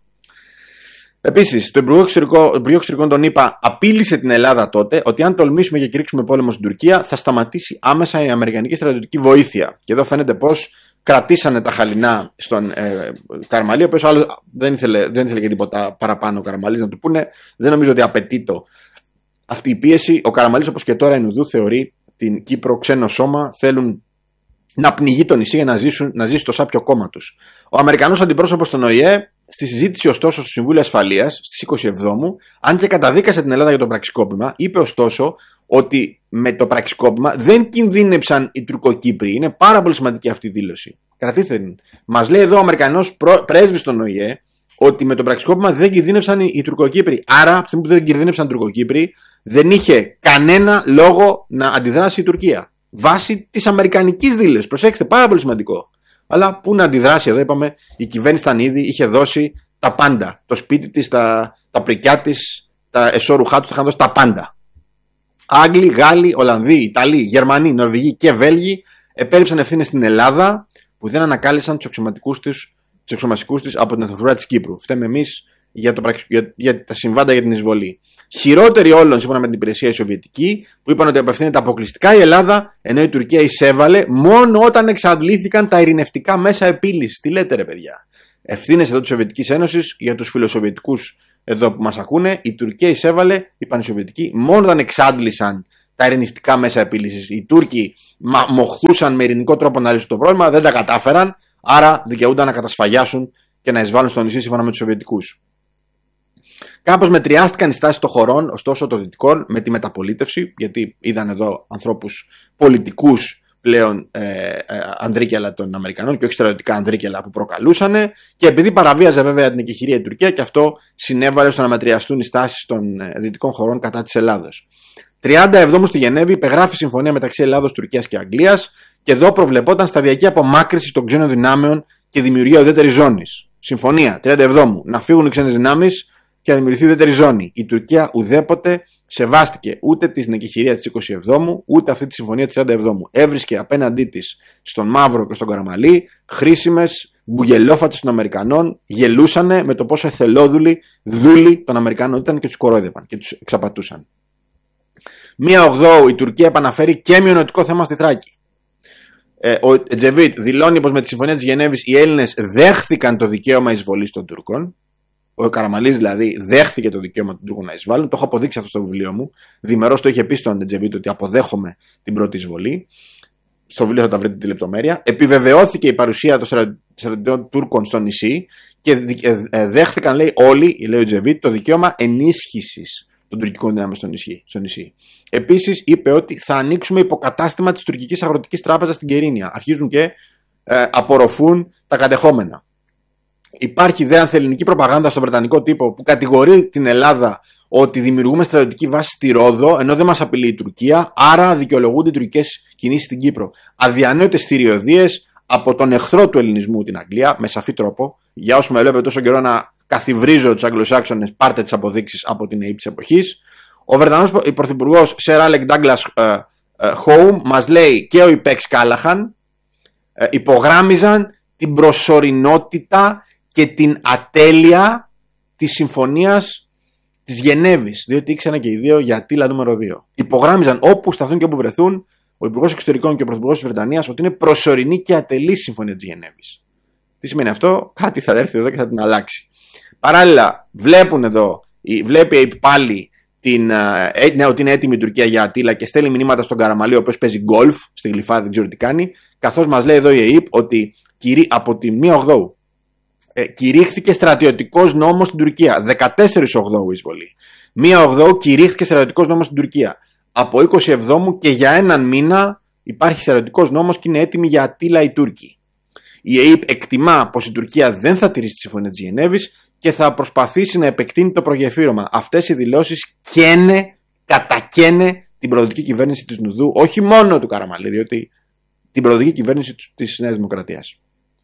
Επίσης, το Υπουργείο Εξωτερικών των ΗΠΑ απείλησε την Ελλάδα τότε ότι αν τολμήσουμε και κηρύξουμε πόλεμο στην Τουρκία, θα σταματήσει άμεσα η αμερικανική στρατιωτική βοήθεια. Και εδώ φαίνεται πως κρατήσανε τα χαλινά στον Καραμαλή, ο οποίος δεν ήθελε και τίποτα παραπάνω ο Καραμαλής να του πούνε. Δεν νομίζω ότι απαιτεί αυτή η πίεση. Ο Καραμαλής, όπως και τώρα η Νουδού, θεωρεί την Κύπρο ξένο σώμα. Θέλουν να πνιγεί το νησί για να ζήσει το σάπιο κόμμα τους. Ο Αμερικανός αντιπρόσωπος στον ΟΗΕ, στη συζήτηση ωστόσο στο Συμβούλιο Ασφαλείας στις 20 Εβδόμου, αν και καταδίκασε την Ελλάδα για το πραξικόπημα, είπε ωστόσο ότι με το πραξικόπημα δεν κινδύνεψαν οι Τουρκοκύπριοι. Είναι πάρα πολύ σημαντική αυτή η δήλωση. Κρατήστε την. Μας λέει εδώ ο Αμερικανός πρέσβης στον ΟΗΕ ότι με το πραξικόπημα δεν κινδύνεψαν οι Τουρκοκύπριοι. Άρα, από τη στιγμή που δεν κινδύνεψαν οι Τουρκοκύπριοι, δεν είχε κανένα λόγο να αντιδράσει η Τουρκία. Βάσει της αμερικανικής δήλωσης. Προσέξτε, πάρα πολύ σημαντικό. Αλλά πού να αντιδράσει εδώ, είπαμε, η κυβέρνηση ήταν ήδη, είχε δώσει τα πάντα. Το σπίτι της, τα πρικιά της, τα εσώρουχά τους, τα είχαν δώσει τα πάντα. Άγγλοι, Γάλλοι, Ολλανδοί, Ιταλοί, Γερμανοί, Νορβηγοί και Βέλγοι επέριψαν ευθύνες στην Ελλάδα που δεν ανακάλυψαν τους αξιωματικούς της από την Εθνοφρουρά της Κύπρου. Φταίμε εμείς για τα συμβάντα για την εισβολή. Χειρότεροι όλων, σύμφωνα με την υπηρεσία, η Σοβιετική, που είπαν ότι απευθύνεται αποκλειστικά η Ελλάδα, ενώ η Τουρκία εισέβαλε μόνο όταν εξαντλήθηκαν τα ειρηνευτικά μέσα επίλυσης. Τι λέτε, ρε παιδιά. Ευθύνες εδώ της Σοβιετικής Ένωσης για τους φιλοσοβιετικούς εδώ που μας ακούνε. Η Τουρκία εισέβαλε, είπαν οι Σοβιετικοί, μόνο όταν εξάντλησαν τα ειρηνευτικά μέσα επίλυσης. Οι Τούρκοι μοχθούσαν με ειρηνικό τρόπο να λύσουν το πρόβλημα, δεν τα κατάφεραν, άρα δικαιούνταν να κατασφαγιάσουν και να εισβάλλουν στο νησί σύμφωνα με τους Σοβιετικούς. Κάπως μετριάστηκαν οι στάσεις των χωρών, ωστόσο των δυτικών, με τη μεταπολίτευση, γιατί είδαν εδώ ανθρώπους πολιτικούς πλέον ανδρίκελα των Αμερικανών και όχι στρατιωτικά ανδρίκελα που προκαλούσαν, και επειδή παραβίαζε βέβαια την εκεχηρία η Τουρκία, και αυτό συνέβαλε στο να μετριαστούν οι στάσεις των δυτικών χωρών κατά της Ελλάδος. 37 στη Γενέβη υπεγράφει συμφωνία μεταξύ Ελλάδος, Τουρκίας και Αγγλίας, και εδώ προβλεπόταν σταδιακή απομάκρυνση των ξένων δυνάμεων και δημιουργία ουδέτερης ζώνης. Συμφωνία 37 να φύγουν οι ξένες δυνάμεις και να δημιουργηθεί ουδέτερη ζώνη. Η Τουρκία ουδέποτε σεβάστηκε ούτε την εκεχηρία της 27ου, ούτε αυτή τη συμφωνία της 37ου. Έβρισκε απέναντί της στον Μαύρο και στον Καραμαλή χρήσιμες μπουγελόφατες των Αμερικανών, γελούσανε με το πόσο εθελόδουλοι δούλοι των Αμερικανών ήταν και τους κορόιδευαν και τους εξαπατούσαν. 1/8 η Τουρκία επαναφέρει και μειονοτικό θέμα στη Θράκη. Ο Ετζεβίτ δηλώνει πως με τη συμφωνία της Γενέβης οι Έλληνες δέχθηκαν το δικαίωμα εισβολής των Τούρκων. Ο Καραμαλής δηλαδή δέχθηκε το δικαίωμα των Τούρκων να εισβάλλουν. Το έχω αποδείξει αυτό στο βιβλίο μου. Διμερώς το είχε πει στον Ετζεβίτ ότι αποδέχομαι την πρώτη εισβολή. Στο βιβλίο θα τα βρείτε τη λεπτομέρεια. Επιβεβαιώθηκε η παρουσία των στρατιωτών Τούρκων στο νησί και δέχθηκαν, λέει, όλοι, λέει ο Ετζεβίτ, το δικαίωμα ενίσχυσης των τουρκικών δυνάμεων στο νησί. Επίσης είπε ότι θα ανοίξουμε υποκατάστημα της τουρκικής αγροτικής τράπεζας στην Κερίνια. Αρχίζουν και απορροφούν τα κατεχόμενα. Υπάρχει δε ανθελληνική προπαγάνδα στο βρετανικό τύπο που κατηγορεί την Ελλάδα ότι δημιουργούμε στρατιωτική βάση στη Ρόδο, ενώ δεν μας απειλεί η Τουρκία, άρα δικαιολογούνται οι τουρκικές κινήσεις στην Κύπρο. Αδιανόητες θηριωδίες από τον εχθρό του ελληνισμού, την Αγγλία, με σαφή τρόπο. Για όσους με βλέπετε τόσο καιρό να καθιβρίζω τους Αγγλοσάξονες, πάρτε τις αποδείξεις από την ΑΕΠ της εποχής. Ο Βρετανός πρωθυπουργός Sir Alec Douglas Home μας λέει και ο Ιπέξ Κάλαχαν υπογράμμιζαν την προσωρινότητα και την ατέλεια της συμφωνίας της Γενέβης, διότι ήξεραν και οι δύο για Αττήλα νούμερο 2. Υπογράμμιζαν όπου σταθούν και όπου βρεθούν ο Υπουργός Εξωτερικών και ο Πρωθυπουργός της Βρετανίας ότι είναι προσωρινή και ατελή συμφωνία της Γενέβης. Τι σημαίνει αυτό? Κάτι θα έρθει εδώ και θα την αλλάξει. Παράλληλα, βλέπει πάλι ότι είναι έτοιμη η Τουρκία για Αττήλα και στέλνει μηνύματα στον Καραμαλή, ο οποίος παίζει γκολφ στη Γλυφάδα, δεν ξέρω τι κάνει, καθώς μας λέει εδώ η ΑΕΠ ότι από τη 1/8 κηρύχθηκε στρατιωτικός νόμος στην Τουρκία. 14/8 εισβολή. 1/8 κηρύχθηκε στρατιωτικός νόμος στην Τουρκία. Από 27 και για έναν μήνα υπάρχει στρατιωτικός νόμος και είναι έτοιμη για Αττήλα οι Τούρκοι. Η ΑΕΠ εκτιμά πως η Τουρκία δεν θα τηρήσει τη συμφωνία της Γενέβης και θα προσπαθήσει να επεκτείνει το προγεφύρωμα. Αυτές οι δηλώσεις κατακαίνε την προοδευτική κυβέρνηση της Νουδού, όχι μόνο του Καραμαλή, διότι την προοδευτική κυβέρνηση της Νέας Δημοκρατίας.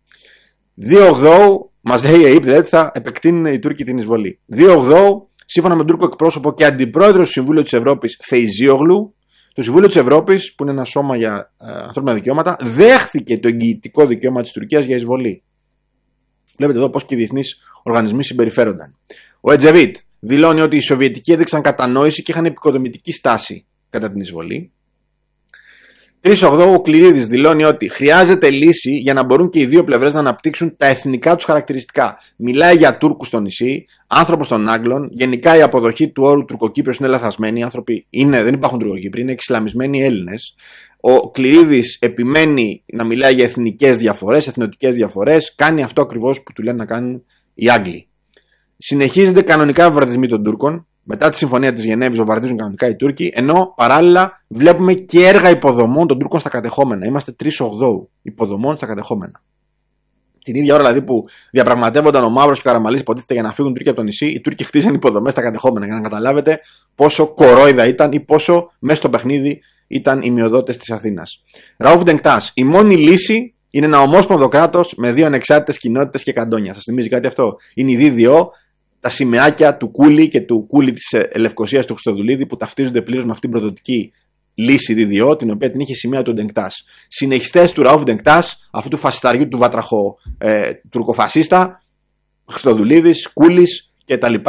2/8 μας λέει η ΑΕΠ, δηλαδή θα επεκτείνουν οι Τούρκοι την εισβολή. 2/8, σύμφωνα με τον Τούρκο εκπρόσωπο και αντιπρόεδρο του Συμβούλου της Ευρώπης, Φεϊζίογλου, το Συμβούλιο της Ευρώπης, που είναι ένα σώμα για ανθρώπινα δικαιώματα, δέχθηκε το εγγυητικό δικαίωμα της Τουρκίας για εισβολή. Βλέπετε εδώ πώς και οι διεθνείς οργανισμοί συμπεριφέρονταν. Ο Ετζεβίτ δηλώνει ότι οι Σοβιετικοί έδειξαν κατανόηση και είχαν επικοδομητική στάση κατά την εισβολή. 3/8 ο Κληρίδης δηλώνει ότι χρειάζεται λύση για να μπορούν και οι δύο πλευρές να αναπτύξουν τα εθνικά τους χαρακτηριστικά. Μιλάει για Τούρκους στο νησί, άνθρωπος των Άγγλων. Γενικά η αποδοχή του όρου Τουρκοκύπριος είναι λαθασμένη. Οι άνθρωποι δεν υπάρχουν Τουρκοκύπριοι, είναι εξισλαμισμένοι Έλληνες. Ο Κληρίδης επιμένει να μιλάει για εθνικές διαφορές, εθνοτικές διαφορές. Κάνει αυτό ακριβώς που του λένε να κάνουν οι Άγγλοι. Συνεχίζονται κανονικά οι βομβαρδισμοί των Τούρκων. Μετά τη συμφωνία της Γενέβης βομβαρδίζουν κανονικά οι Τούρκοι, ενώ παράλληλα βλέπουμε και έργα υποδομών των Τούρκων στα κατεχόμενα. Είμαστε 3/8 υποδομών στα κατεχόμενα. Την ίδια ώρα δηλαδή που διαπραγματεύονταν ο Μαύρος και ο Καραμαλής, υποτίθεται για να φύγουν οι Τούρκοι από το νησί, οι Τούρκοι χτίζαν υποδομές στα κατεχόμενα. Για να καταλάβετε πόσο κορόιδα ήταν ή πόσο μέσα στο παιχνίδι ήταν οι μειοδότες της Αθήνας. Ραούφ Ντενκτάς, η μόνη λύση είναι ένα ομόσπονδο κράτος με δύο ανεξάρτητες κοινότητες και καντόνια. Σας θυμίζει κάτι αυτό? Είναι η ΔΔΟ, τα σημαίακια του Κούλι και του Κούλι της Λευκωσίας του Χριστοδουλίδη που ταυτίζονται πλήρως με αυτήν την προδοτική λύση ΔΔΟ, την οποία την είχε σημαία του Ντενκτάς. Συνεχιστές του Ραούφ Ντενκτάς, αυτού του φασισταριού του βατραχο τουρκοφασίστα, Χριστοδουλίδης, Κούλης και τα λοιπά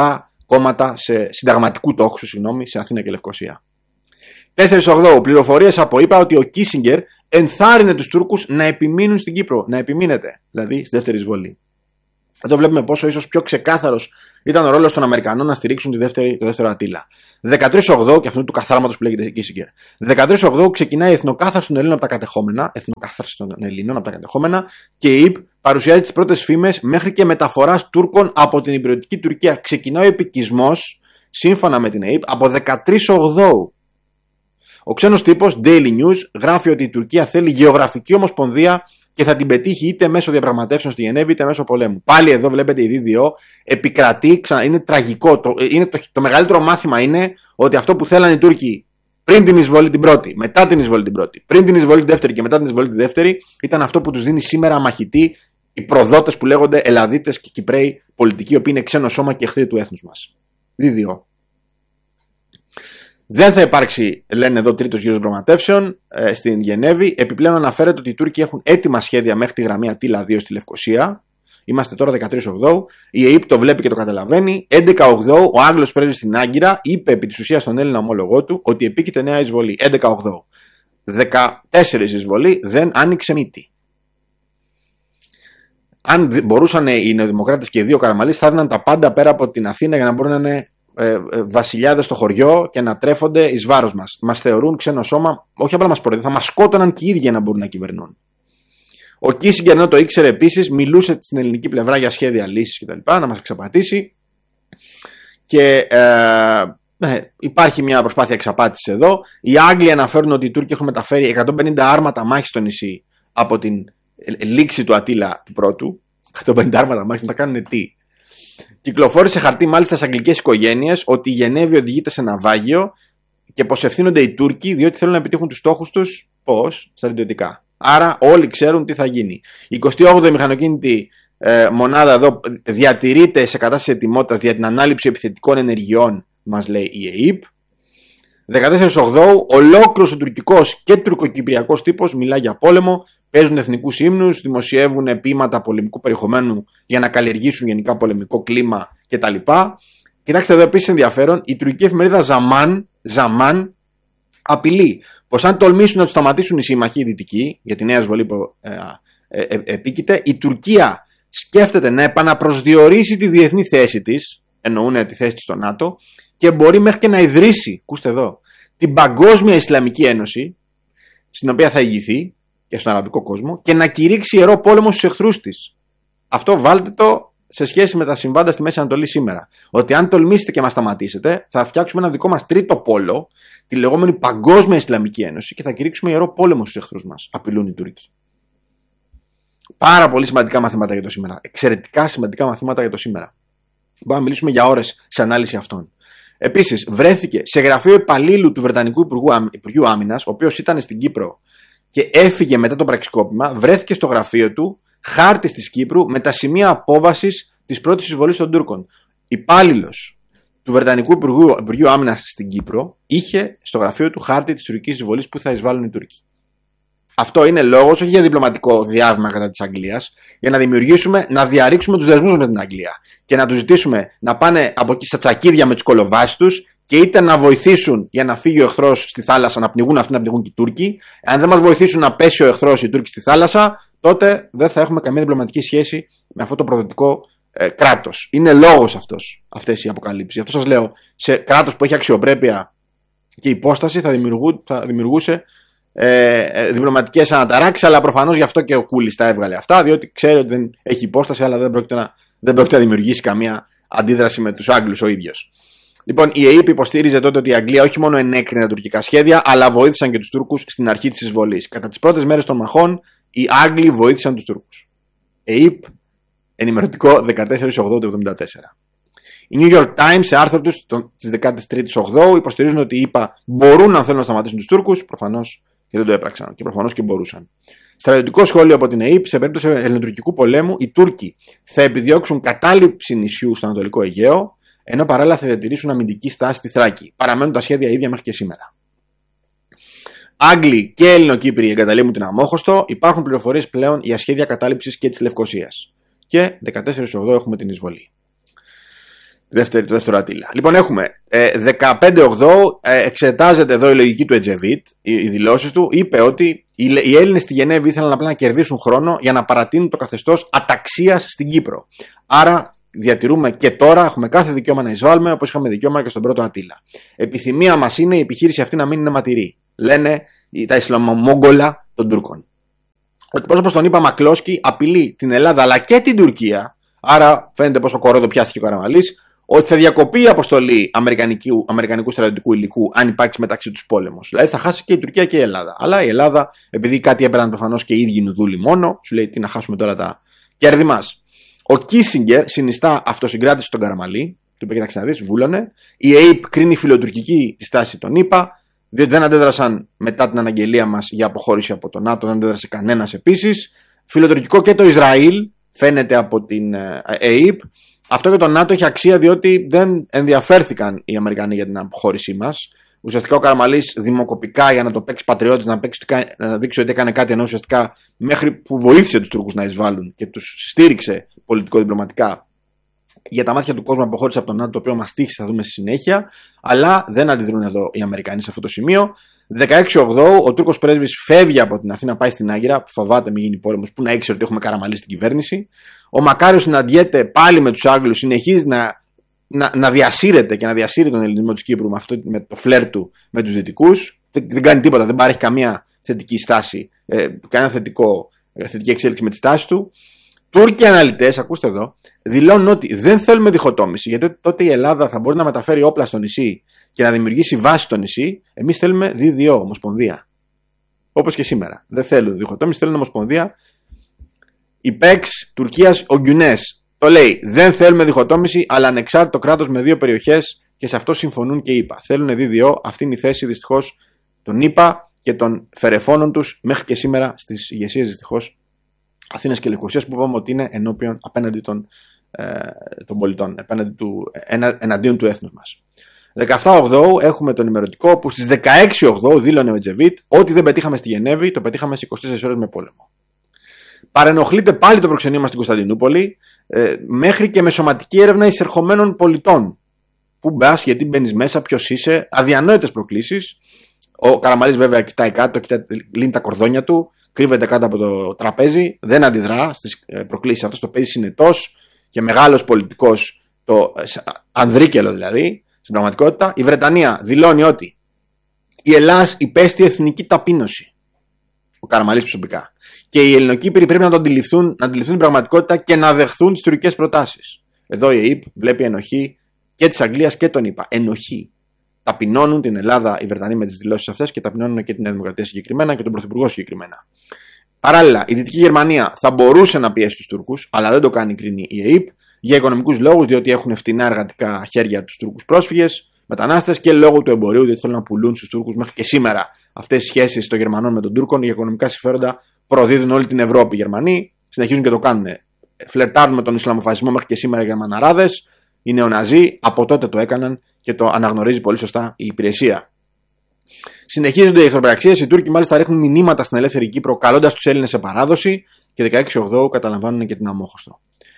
κόμματα συνταγματικού τόξου, σε Αθήνα και Λευκοσία. 4-8. Πληροφορίες από ΗΠΑ ότι ο Κίσιγκερ ενθάρρυνε τους Τούρκους να επιμείνουν στην Κύπρο. Να επιμείνετε, δηλαδή στη δεύτερη εισβολή. Εδώ βλέπουμε πόσο ίσως πιο ξεκάθαρος ήταν ο ρόλος των Αμερικανών να στηρίξουν το δεύτερο Αττήλα. 13-8, και αυτού του καθάρματος που λέγεται Κίσιγκερ. 13-8 ξεκινάει η εθνοκάθαρση των Ελλήνων από τα κατεχόμενα, και η ΕΕΠ παρουσιάζει τις πρώτες φήμες μέχρι και μεταφοράς Τούρκων από την υπηρετική Τουρκία. Ξεκινάει ο επικισμός, σύμφωνα με την ΕΕΠ, από 13-8. Ο ξένος τύπος Daily News γράφει ότι η Τουρκία θέλει γεωγραφική ομοσπονδία και θα την πετύχει είτε μέσω διαπραγματεύσεων στη Γενέβη είτε μέσω πολέμου. Πάλι εδώ βλέπετε η DDO επικρατεί, είναι τραγικό. Το μεγαλύτερο μάθημα είναι ότι αυτό που θέλανε οι Τούρκοι πριν την εισβολή την πρώτη, μετά την εισβολή την πρώτη, πριν την εισβολή την δεύτερη και μετά την εισβολή τη δεύτερη, ήταν αυτό που τους δίνει σήμερα μαχητοί οι προδότες που λέγονται Ελλαδίτες και Κυπραίοι πολιτικοί, οι οποίοι είναι ξένο σώμα και εχθροί του έθνους μας. DDO. Δεν θα υπάρξει, λένε εδώ, τρίτος γύρος διαπραγματεύσεων στην Γενέβη. Επιπλέον αναφέρεται ότι οι Τούρκοι έχουν έτοιμα σχέδια μέχρι τη γραμμή Αττήλα 2 στη Λευκοσία. Είμαστε τώρα 13-8. Η ΕΕΠ το βλέπει και το καταλαβαίνει. 11-8, ο Άγγλος πρέσβης στην Άγκυρα είπε επί της ουσίας στον Έλληνα ομόλογό του ότι επίκειται νέα εισβολή. 11-8. 14 εισβολή, δεν άνοιξε μύτη. Αν μπορούσαν οι νεοδημοκράτες και οι δύο Καραμαλείς, θα έδιναν τα πάντα πέρα από την Αθήνα για να μπορούν να είναι βασιλιάδες στο χωριό και να τρέφονται εις βάρος μας. Μας θεωρούν ξένο σώμα, όχι απλά μας προεδρεύουν, θα μας σκότωναν και οι ίδιοι να μπορούν να κυβερνούν. Ο Κίσιγκερ, ενώ το ήξερε επίσης, μιλούσε στην ελληνική πλευρά για σχέδια λύσης κτλ. Να μας εξαπατήσει. Και υπάρχει μια προσπάθεια εξαπάτησης εδώ. Οι Άγγλοι αναφέρουν ότι οι Τούρκοι έχουν μεταφέρει 150 άρματα μάχης στο νησί από την λήξη του Αττήλα του πρώτου. 150 άρματα μάχης, να τα κάνουν τι. Κυκλοφόρησε χαρτί μάλιστα στις αγγλικές οικογένειες ότι η Γενέβη οδηγείται σε ναυάγιο και πως ευθύνονται οι Τούρκοι διότι θέλουν να επιτύχουν τους στόχους τους. Πώς? Στρατιωτικά. Άρα όλοι ξέρουν τι θα γίνει. Η 28η μηχανοκίνητη μονάδα εδώ διατηρείται σε κατάσταση ετοιμότητας για την ανάληψη επιθετικών ενεργειών, μας λέει η ΕΕΠ. 14-8, ολόκληρος ο τουρκικός και τουρκοκυπριακός τύπος μιλά για πόλεμο, παίζουν εθνικούς ύμνους, δημοσιεύουν ποίηματα πολεμικού περιεχομένου για να καλλιεργήσουν γενικά πολεμικό κλίμα κτλ. Κοιτάξτε εδώ επίσης ενδιαφέρον, η τουρκική εφημερίδα Zaman απειλεί πως αν τολμήσουν να τους σταματήσουν οι σύμμαχοι οι δυτικοί για τη νέα εισβολή που επίκειται, η Τουρκία σκέφτεται να επαναπροσδιορίσει τη διεθνή θέση της, εννοούν τη θέση της στο ΝΑΤΟ, και μπορεί μέχρι και να ιδρύσει, ακούστε εδώ, την Παγκόσμια Ισλαμική Ένωση, στην οποία θα ηγηθεί και στον αραβικό κόσμο, και να κηρύξει ιερό πόλεμο στους εχθρούς της. Αυτό βάλτε το σε σχέση με τα συμβάντα στη Μέση Ανατολή σήμερα. Ότι αν τολμήσετε και μας σταματήσετε, θα φτιάξουμε ένα δικό μας τρίτο πόλο, τη λεγόμενη Παγκόσμια Ισλαμική Ένωση, και θα κηρύξουμε ιερό πόλεμο στους εχθρούς μας. Απειλούν οι Τούρκοι. Πάρα πολύ σημαντικά μαθήματα για το σήμερα. Εξαιρετικά σημαντικά μαθήματα για το σήμερα. Μπορούμε να μιλήσουμε για ώρες σε ανάλυση αυτών. Επίσης, βρέθηκε σε γραφείο υπαλλήλου του Βρετανικού Υπουργείου Άμυνας, ο οποίος ήταν στην Κύπρο και έφυγε μετά το πραξικόπημα, βρέθηκε στο γραφείο του χάρτης της Κύπρου με τα σημεία απόβασης της πρώτης εισβολής των Τούρκων. Υπάλληλος του Βρετανικού Υπουργείου Άμυνας στην Κύπρο είχε στο γραφείο του χάρτη της τουρκικής εισβολής που θα εισβάλλουν οι Τούρκοι. Αυτό είναι λόγος, όχι για διπλωματικό διάβημα κατά της Αγγλίας, για να διαρρήξουμε τους δεσμούς με την Αγγλία και να τους ζητήσουμε να πάνε από εκεί στα τσακίδια με τους κολοβάσεις τους και είτε να βοηθήσουν για να φύγει ο εχθρός στη θάλασσα, να πνιγούν αυτοί, να πνιγούν και οι Τούρκοι. Αν δεν μας βοηθήσουν να πέσει ο εχθρός, οι Τούρκοι στη θάλασσα, τότε δεν θα έχουμε καμία διπλωματική σχέση με αυτό το προδοτικό κράτος. Είναι λόγος αυτές οι αποκαλύψεις. Γι' αυτό σας λέω, σε κράτος που έχει αξιοπρέπεια και υπόσταση θα δημιουργούσε διπλωματικές αναταράξεις, αλλά προφανώς γι' αυτό και ο Κούλης τα έβγαλε αυτά, διότι ξέρει ότι δεν έχει υπόσταση, αλλά δεν πρόκειται να δημιουργήσει καμία αντίδραση με τους Άγγλους ο ίδιος. Λοιπόν, η ΕΕΠ υποστήριζε τότε ότι η Αγγλία όχι μόνο ενέκρινε τα τουρκικά σχέδια, αλλά βοήθησαν και τους Τούρκους στην αρχή της εισβολής. Κατά τις πρώτες μέρες των μαχών, οι Άγγλοι βοήθησαν τους Τούρκους. ΕΕΠ, ενημερωτικό 14/8/74. Οι New York Times σε άρθρο τους της 13ης/8 υποστηρίζουν ότι οι ΗΠΑ μπορούν να θέλουν να σταματήσουν τους Τούρκους, προφανώς και δεν το έπραξαν και προφανώς και μπορούσαν. Στρατιωτικό σχόλιο από την ΕΕΠ: σε περίπτωση ελληνοτουρκικού πολέμου, οι Τούρκοι θα επιδιώξουν κατάληψη νησιού στο Ανατολικό Αιγαίο, ενώ παράλληλα θα διατηρήσουν αμυντική στάση στη Θράκη. Παραμένουν τα σχέδια ίδια μέχρι και σήμερα. Άγγλοι και Ελληνοκύπροι εγκαταλείπουν την Αμόχωστο. Υπάρχουν πληροφορίες πλέον για σχέδια κατάληψης και της Λευκοσίας. Και 14/8 έχουμε την εισβολή. Το δεύτερο Αττίλα. Λοιπόν, έχουμε 15-8, εξετάζεται εδώ η λογική του Ετζεβίτ, οι δηλώσεις του. Είπε ότι οι Έλληνες στη Γενέβη ήθελαν απλά να κερδίσουν χρόνο για να παρατείνουν το καθεστώς αταξίας στην Κύπρο. Άρα διατηρούμε και τώρα, έχουμε κάθε δικαίωμα να εισβάλλουμε, όπως είχαμε δικαίωμα και στον πρώτο Αττίλα. Επιθυμία μας είναι η επιχείρηση αυτή να μην είναι ματηρή, λένε τα Ισλαμομόγγολα των Τούρκων. Ο εκπρόσωπος των ΗΠΑ Μακλόσκι απειλεί την Ελλάδα αλλά και την Τουρκία, άρα φαίνεται πόσο κορόδο πιάστηκε ο Καραμανλής, ότι θα διακοπεί η αποστολή αμερικανικού στρατιωτικού υλικού αν υπάρξει μεταξύ τους πόλεμος. Δηλαδή θα χάσει και η Τουρκία και η Ελλάδα. Αλλά η Ελλάδα, επειδή κάτι έπαιρναν προφανώς και οι ίδιοι νουδούλοι μόνο, σου λέει τι να χάσουμε τώρα τα κέρδη μας. Ο Κίσιγκερ συνιστά αυτοσυγκράτηση στον Καραμανλή, του είπε: Κοιτάξτε να δεις, βούλωνε. Η ΑΕΠ κρίνει φιλοτουρκική τη στάση των ΗΠΑ, διότι δεν αντέδρασαν μετά την αναγγελία μας για αποχώρηση από το ΝΑΤΟ, δεν αντέδρασε κανένας επίσης. Φιλοτουρκικό και το Ισραήλ, φαίνεται από την ΑΕΠ. Αυτό για το ΝΑΤΟ έχει αξία διότι δεν ενδιαφέρθηκαν οι Αμερικανοί για την αποχώρησή μας. Ουσιαστικά ο Καραμανλής δημοκοπικά για να το παίξει πατριώτης, να δείξει ότι έκανε κάτι, ενώ ουσιαστικά μέχρι που βοήθησε τους Τούρκους να εισβάλλουν και τους στήριξε πολιτικό-διπλωματικά. Για τα μάτια του κόσμου αποχώρησε από το ΝΑΤΟ, το οποίο μας τύχησε, θα δούμε στη συνέχεια. Αλλά δεν αντιδρούν εδώ οι Αμερικανοί σε αυτό το σημείο. 16-8, ο Τούρκος πρέσβης φεύγει από την Αθήνα, πάει στην Άγκυρα, που φοβάται μην γίνει πόλεμος, που να ήξερε ότι έχουμε Καραμανλή στην κυβέρνηση. Ο Μακάριος συναντιέται πάλι με τους Άγγλους, συνεχίζει να διασύρεται και να διασύρει τον ελληνισμό της Κύπρου με το φλερ του με τους Δυτικούς. Δεν κάνει τίποτα, δεν παρέχει καμία θετική στάση, καμία θετική εξέλιξη με τη στάση του. Τούρκοι αναλυτές, ακούστε εδώ, δηλώνουν ότι δεν θέλουμε διχοτόμηση, γιατί τότε η Ελλάδα θα μπορεί να μεταφέρει όπλα στο νησί και να δημιουργήσει βάση στο νησί. Εμείς θέλουμε ΔΔΟ, ομοσπονδία. Όπως και σήμερα. Δεν θέλουν διχοτόμηση, θέλουν ομοσπονδία. Η ΠΕΞ Τουρκίας, ο Γκιουνές, το λέει: δεν θέλουμε διχοτόμηση, αλλά ανεξάρτητο κράτος με δύο περιοχές, και σε αυτό συμφωνούν και οι ΗΠΑ. Θέλουν ΔΔΟ, αυτή είναι η θέση δυστυχώς των ΗΠΑ και των φερεφώνων τους μέχρι και σήμερα στις ηγεσίες δυστυχώς Αθήνας και Λευκωσίας, που είπαμε ότι είναι ενώπιον απέναντι των πολιτών, εναντίον του έθνους μας. 17-8 έχουμε τον ημερωτικό που στις 16-8 δήλωνε ο Ετζεβίτ ότι δεν πετύχαμε στη Γενέβη, το πετύχαμε σε 24 ώρες με πόλεμο. Παρενοχλείται πάλι το προξενείωμα στην Κωνσταντινούπολη, μέχρι και με σωματική έρευνα εισερχομένων πολιτών. Πού μπας, γιατί μπαίνεις μέσα, ποιος είσαι, αδιανόητες προκλήσεις. Ο Καραμανλής βέβαια κοιτάει κάτω, λύνει τα κορδόνια του, κρύβεται κάτω από το τραπέζι, δεν αντιδρά στις προκλήσεις. Αυτό το παίζει συνετός και μεγάλος πολιτικός, το ανδρίκελο δηλαδή, στην πραγματικότητα. Η Βρετανία δηλώνει ότι η Ελλάδα υπέστη εθνική ταπείνωση. Ο Καραμανλής προσωπικά. Και οι Ελληνοκύπροι πρέπει να αντιληφθούν την πραγματικότητα και να δεχθούν τις τουρκικές προτάσεις. Εδώ η ΑΕΠ βλέπει ενοχή και της Αγγλίας και των ΗΠΑ. Ενοχή. Ταπεινώνουν την Ελλάδα οι Βρετανοί με τις δηλώσεις αυτές και ταπεινώνουν και την Νέα Δημοκρατία συγκεκριμένα και τον Πρωθυπουργό συγκεκριμένα. Παράλληλα, η Δυτική Γερμανία θα μπορούσε να πιέσει τους Τούρκους, αλλά δεν το κάνει, κρίνει η ΑΕΠ, για οικονομικούς λόγους, διότι έχουν φτηνά εργατικά χέρια τους Τούρκους πρόσφυγες, μετανάστες, και λόγω του εμπορίου, διότι θέλουν να πουλούν στους Τούρκους μέχρι και σήμερα αυτές οι σχέσεις των Γερμανών με τον Τούρκων για οικονομικά συμφέροντα. Προδίδουν όλη την Ευρώπη οι Γερμανοί, συνεχίζουν και το κάνουν. Φλερτάρουν με τον Ισλαμοφασισμό μέχρι και σήμερα οι Γερμαναράδες, οι νεοναζί, από τότε το έκαναν και το αναγνωρίζει πολύ σωστά η υπηρεσία. Συνεχίζονται οι εχθροπραξίες, οι Τούρκοι μάλιστα ρίχνουν μηνύματα στην ελεύθερη Κύπρο, καλώντας τους Έλληνες σε παράδοση, και 16-8 καταλαμβάνουν και την Αμόχωστο.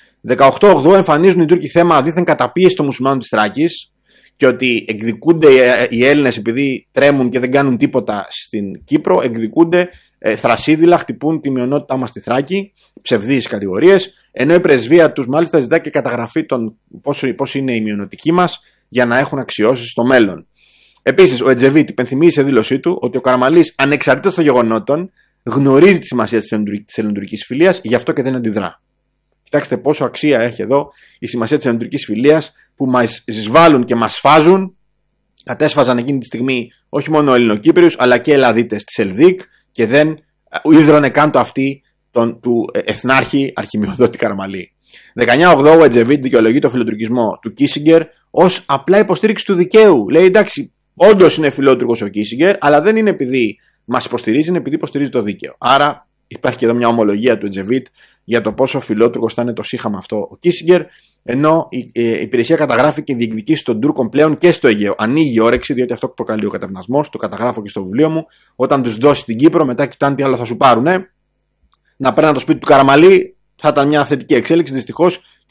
18-8 εμφανίζουν οι Τούρκοι θέμα δίθεν καταπίεση των μουσουλμάνων της Θράκης, και ότι εκδικούνται οι Έλληνες επειδή τρέμουν και δεν κάνουν τίποτα στην Κύπρο, εκδικούνται θρασίδηλα, χτυπούν τη μειονότητά μας στη Θράκη, ψευδείς κατηγορίες, ενώ η πρεσβεία τους μάλιστα ζητά και καταγραφή των πώς είναι η μειονοτική μας για να έχουν αξιώσεις στο μέλλον. Επίσης, ο Ετζεβίτ υπενθυμίζει σε δήλωσή του ότι ο Καραμανλής, ανεξαρτήτως των γεγονότων, γνωρίζει τη σημασία της ελληνοτουρκικής φιλίας, γι' αυτό και δεν αντιδρά. Κοιτάξτε πόσο αξία έχει εδώ η σημασία της ελληνοτουρκικής φιλίας, που μας εισβάλλουν και μας σφάζουν. Κατέσφαζαν εκείνη τη στιγμή όχι μόνο Ελληνοκύπριους, αλλά και Ελλαδίτες της Ελδίκ, και δεν ίδρωνε καν το αυτή του εθνάρχη Αρχιμεοδότη Καραμανλή. 19-8 ο Ετζεβίτ δικαιολογεί το φιλοτουρκισμό του Κίσιγκερ ως απλά υποστήριξη του δικαίου. Λέει εντάξει, όντως είναι φιλότουρκος ο Κίσιγκερ, αλλά δεν είναι επειδή μας υποστηρίζει, είναι επειδή υποστηρίζει το δίκαιο. Άρα υπάρχει και εδώ μια ομολογία του Ετζεβίτ για το πόσο φιλότουρκος θα είναι το σύγχαμα αυτό ο Κίσιγκερ, ενώ η υπηρεσία καταγράφει και διεκδικήσει των Τούρκων πλέον και στο Αιγαίο. Ανοίγει η όρεξη, διότι αυτό προκαλεί ο κατευνασμός, το καταγράφω και στο βιβλίο μου. Όταν τους δώσει την Κύπρο, μετά κοιτάνε τι άλλο θα σου πάρουνε. Να παίρνουν το σπίτι του Καραμανλή θα ήταν μια θετική εξέλιξη. Δυστυχώς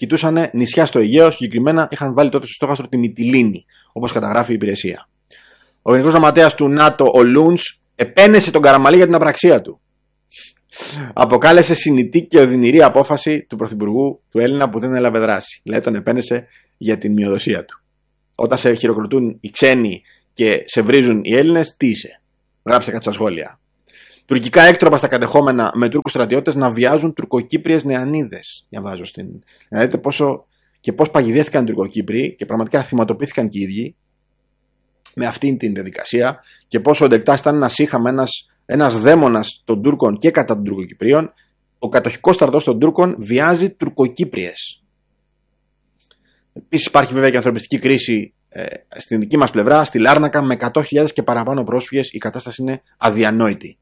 κοιτούσαν νησιά στο Αιγαίο, συγκεκριμένα είχαν βάλει τότε στο στόχαστρο τη Μυτιλήνη, όπως καταγράφει η υπηρεσία. Ο Γενικός Γραμματέας του ΝΑΤΟ, ο Λούντς, επένεσε τον Καραμανλή για την απραξία του. Αποκάλεσε συνητή και οδυνηρή απόφαση του Πρωθυπουργού του Έλληνα που δεν έλαβε δράση. Δηλαδή τον επένεσε για την μειοδοσία του. Όταν σε χειροκροτούν οι ξένοι και σε βρίζουν οι Έλληνες, τι είσαι? Γράψτε κάτι στα σχόλια. Τουρκικά έκτροπα στα κατεχόμενα με Τούρκους στρατιώτες να βιάζουν τουρκοκύπριες νεανίδες. Διαβάζω στην. Να δείτε πόσο και πώς παγιδεύτηκαν οι Τουρκοκύπριοι και πραγματικά θυματοποιήθηκαν και οι ίδιοι με αυτήν την διαδικασία και πόσο οντεκτάς ήταν να είχαμε ένας δαίμονας των Τούρκων και κατά των Τουρκοκυπρίων. Ο κατοχικός στρατός των Τούρκων βιάζει τουρκοκύπριες. Επίσης υπάρχει βέβαια και ανθρωπιστική κρίση στην δική μας πλευρά, στη Λάρνακα, με 100.000 και παραπάνω πρόσφυγες. Η κατάσταση είναι αδιανόητη.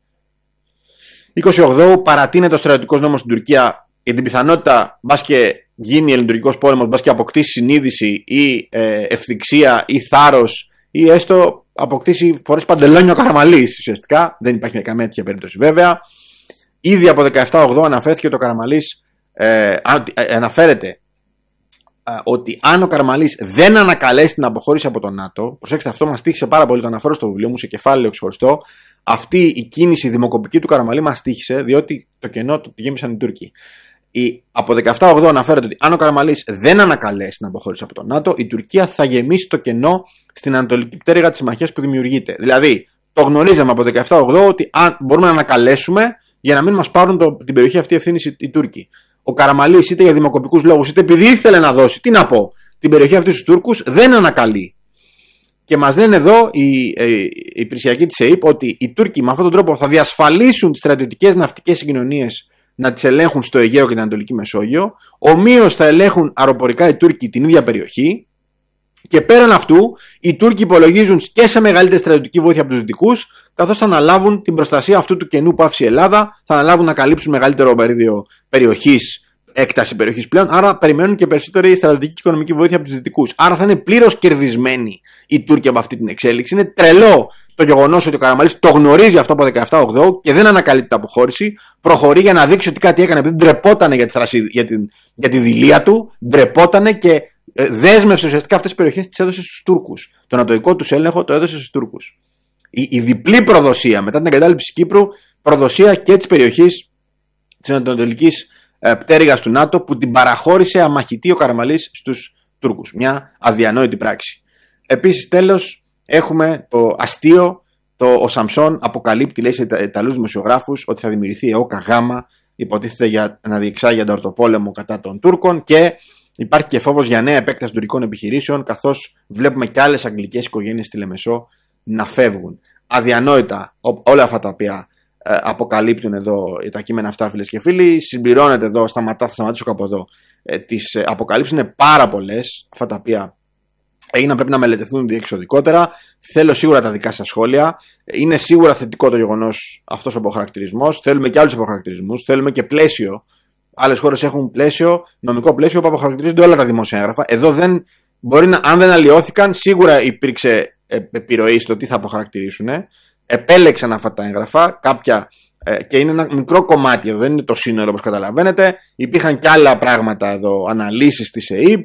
28 παρατείνεται ο στρατιωτικός νόμος στην Τουρκία για την πιθανότητα μπας και γίνει ελληνοτουρκικός πόλεμος, μπας και αποκτήσει συνείδηση ή ευθυξία ή θάρρος ή έστω αποκτήσει φορές παντελόνιο Καραμανλής. Ουσιαστικά δεν υπάρχει καμία τέτοια περίπτωση βέβαια. Ήδη από 17-8 αναφέρθηκε ότι ο Καραμανλής αναφέρεται ότι αν ο Καραμανλής δεν ανακαλέσει την αποχώρηση από το ΝΑΤΟ, προσέξτε, αυτό μας τύχησε πάρα πολύ, το αναφέρω στο βιβλίο μου σε κεφάλαιο ξεχωριστό. Αυτή η κίνηση δημοκοπική του Καραμανλή μας τύχησε, διότι το κενό το γέμισαν οι Τούρκοι. Από 17-8 αναφέρεται ότι αν ο Καραμανλής δεν ανακαλέσει την αποχώρηση από το ΝΑΤΟ, η Τουρκία θα γεμίσει το κενό στην ανατολική πτέρυγα της συμμαχίας που δημιουργείται. Δηλαδή, το γνωρίζαμε από 17-8 ότι αν μπορούμε να ανακαλέσουμε για να μην μας πάρουν την περιοχή αυτή ευθύνη οι Τούρκοι. Ο Καραμανλής, είτε για δημοκοπικούς λόγους, είτε επειδή ήθελε να δώσει, τι να πω, την περιοχή αυτή στους Τούρκους, δεν ανακαλεί. Και μας λένε εδώ οι υπηρεσιακοί της ΕΕΠ ότι οι Τούρκοι με αυτόν τον τρόπο θα διασφαλίσουν τις στρατιωτικές ναυτικές συγκοινωνίες να τις ελέγχουν στο Αιγαίο και την Ανατολική Μεσόγειο. Ομοίως θα ελέγχουν αεροπορικά οι Τούρκοι την ίδια περιοχή. Και πέραν αυτού, οι Τούρκοι υπολογίζουν και σε μεγαλύτερη στρατιωτική βοήθεια από τους Δυτικούς, καθώς θα αναλάβουν την προστασία αυτού του κενού που άφησε η Ελλάδα, θα αναλάβουν να καλύψουν μεγαλύτερο μερίδιο περιοχής, έκταση περιοχής πλέον. Άρα περιμένουν και περισσότερη στρατιωτική και οικονομική βοήθεια από τους Δυτικούς. Άρα θα είναι πλήρως κερδισμένοι οι Τούρκοι από αυτή την εξέλιξη. Είναι τρελό το γεγονός ότι ο Καραμανλής το γνωρίζει αυτό από 17-8 και δεν ανακαλύπτει την αποχώρηση. Προχωρεί για να δείξει ότι κάτι έκανε, επειδή ντρεπότανε για τη δειλία του, ντρεπότανε και δέσμευσε ουσιαστικά αυτές τις περιοχές, τις έδωσε στους Τούρκους. Το ανατολικό τους έλεγχο το έδωσε στους Τούρκους. Η διπλή προδοσία μετά την εγκατάλειψη Κύπρου, προδοσία και της περιοχής της ανατολικής πτέρυγας του ΝΑΤΟ που την παραχώρησε αμαχητή ο Καραμανλής στους Τούρκους. Μια αδιανόητη πράξη. Επίσης, τέλος, έχουμε το αστείο, ο Σαμψόν αποκαλύπτει, λέει σε Ιταλούς δημοσιογράφους, ότι θα δημιουργηθεί ΕΟΚΑ Γάμα, υποτίθεται για να διεξάγει ανταρτοπόλεμο κατά των Τούρκων, και υπάρχει και φόβος για νέα επέκταση τουρκικών επιχειρήσεων, καθώς βλέπουμε και άλλες αγγλικές οικογένειες στη Λεμεσό να φεύγουν. Αδιανόητα όλα αυτά τα οποία αποκαλύπτουν εδώ τα κείμενα αυτά, φίλες και φίλοι. Συμπληρώνεται εδώ, θα σταματήσω κάπου εδώ. Τις αποκαλύψεις είναι πάρα πολλές, αυτά τα οποία έγιναν, πρέπει να μελετηθούν διεξοδικότερα. Θέλω σίγουρα τα δικά σας σχόλια. Είναι σίγουρα θετικό το γεγονός αυτός ο αποχαρακτηρισμός. Θέλουμε και άλλους αποχαρακτηρισμούς. Θέλουμε και πλαίσιο. Άλλες χώρες έχουν πλαίσιο, νομικό πλαίσιο που αποχαρακτηρίζονται όλα τα δημόσια έγγραφα. Εδώ δεν μπορεί να, αν δεν αλλοιώθηκαν, σίγουρα υπήρξε επιρροή στο τι θα αποχαρακτηρίσουν. Επέλεξαν αυτά τα έγγραφα, κάποια, και είναι ένα μικρό κομμάτι εδώ, δεν είναι το σύνολο όπως καταλαβαίνετε. Υπήρχαν και άλλα πράγματα εδώ, αναλύσεις της ΕΕΠ.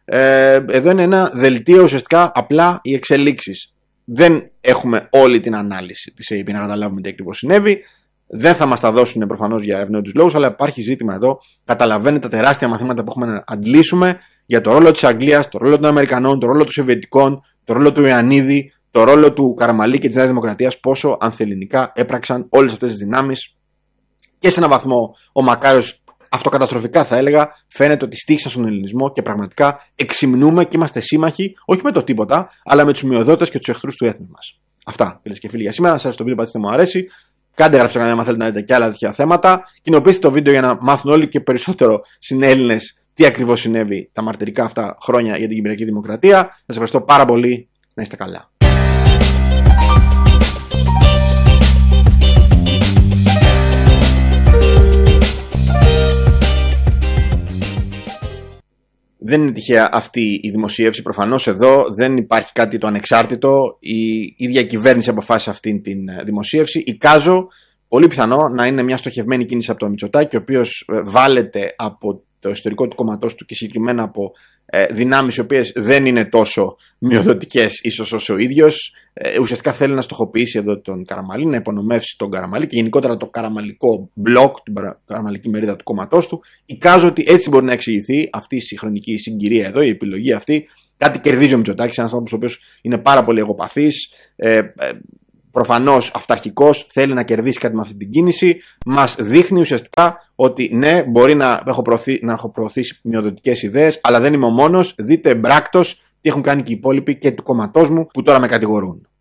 Εδώ είναι ένα δελτίο, ουσιαστικά απλά οι εξελίξεις. Δεν έχουμε όλη την ανάλυση της ΕΕΠ να καταλάβουμε τι ακριβώς συνέβη. Δεν θα μας τα δώσουν προφανώς για ευνόητους λόγους, αλλά υπάρχει ζήτημα εδώ. Καταλαβαίνετε τα τεράστια μαθήματα που έχουμε να αντλήσουμε για το ρόλο της Αγγλίας, το ρόλο των Αμερικανών, το ρόλο των Σοβιετικών, το ρόλο του Ιωαννίδη, το ρόλο του Καραμανλή και της Νέας Δημοκρατίας, πόσο ανθελληνικά έπραξαν όλες αυτές τις δυνάμεις. Και σε έναν βαθμό ο Μακάριος, αυτοκαταστροφικά θα έλεγα, φαίνεται ότι στήχησαν στον ελληνισμό και πραγματικά εξυμνούμε και είμαστε σύμμαχοι, όχι με το τίποτα, αλλά με τους μειοδότες και τους εχθρούς του έθνους μας. Αυτά, φίλες και φίλοι, για σήμερα. Σας το βίντεο, πατήστε μου αρέσει. Κάντε εγγραφή στο κανάλι αν θέλετε να δείτε και άλλα τέτοια θέματα. Κοινοποιήστε το βίντεο για να μάθουν όλοι και περισσότερο συνέλληνες τι ακριβώς συνέβη τα μαρτυρικά αυτά χρόνια για την Κυπριακή Δημοκρατία. Σας ευχαριστώ πάρα πολύ. Να είστε καλά. Δεν είναι τυχαία αυτή η δημοσίευση. Προφανώς εδώ δεν υπάρχει κάτι το ανεξάρτητο. Η ίδια κυβέρνηση αποφάσισε αυτή τη δημοσίευση. Εικάζω πολύ πιθανό να είναι μια στοχευμένη κίνηση από τον Μητσοτάκη, ο οποίος βάλεται από το ιστορικό του κόμματός του και συγκεκριμένα από δυνάμεις οι οποίες δεν είναι τόσο μειοδοτικές ίσως όσο ο ίδιος. Ουσιαστικά θέλει να στοχοποιήσει εδώ τον Καραμαλή, να υπονομεύσει τον Καραμαλή και γενικότερα το καραμαλικό μπλοκ, την καραμαλική μερίδα του κόμματός του. Εικάζω ότι έτσι μπορεί να εξηγηθεί αυτή η συγχρονική συγκυρία εδώ, η επιλογή αυτή. Κάτι κερδίζει ο Μητσοτάκης, ένας άνθρωπος ο οποίος είναι πάρα πολύ εγωπαθής, προφανώς αυταρχικός, θέλει να κερδίσει κάτι με αυτή την κίνηση. Μας δείχνει ουσιαστικά ότι ναι, μπορεί να έχω προωθήσει μειοδοτικές ιδέες, αλλά δεν είμαι ο μόνος. Δείτε εμπράκτος τι έχουν κάνει και οι υπόλοιποι και του κόμματός μου που τώρα με κατηγορούν.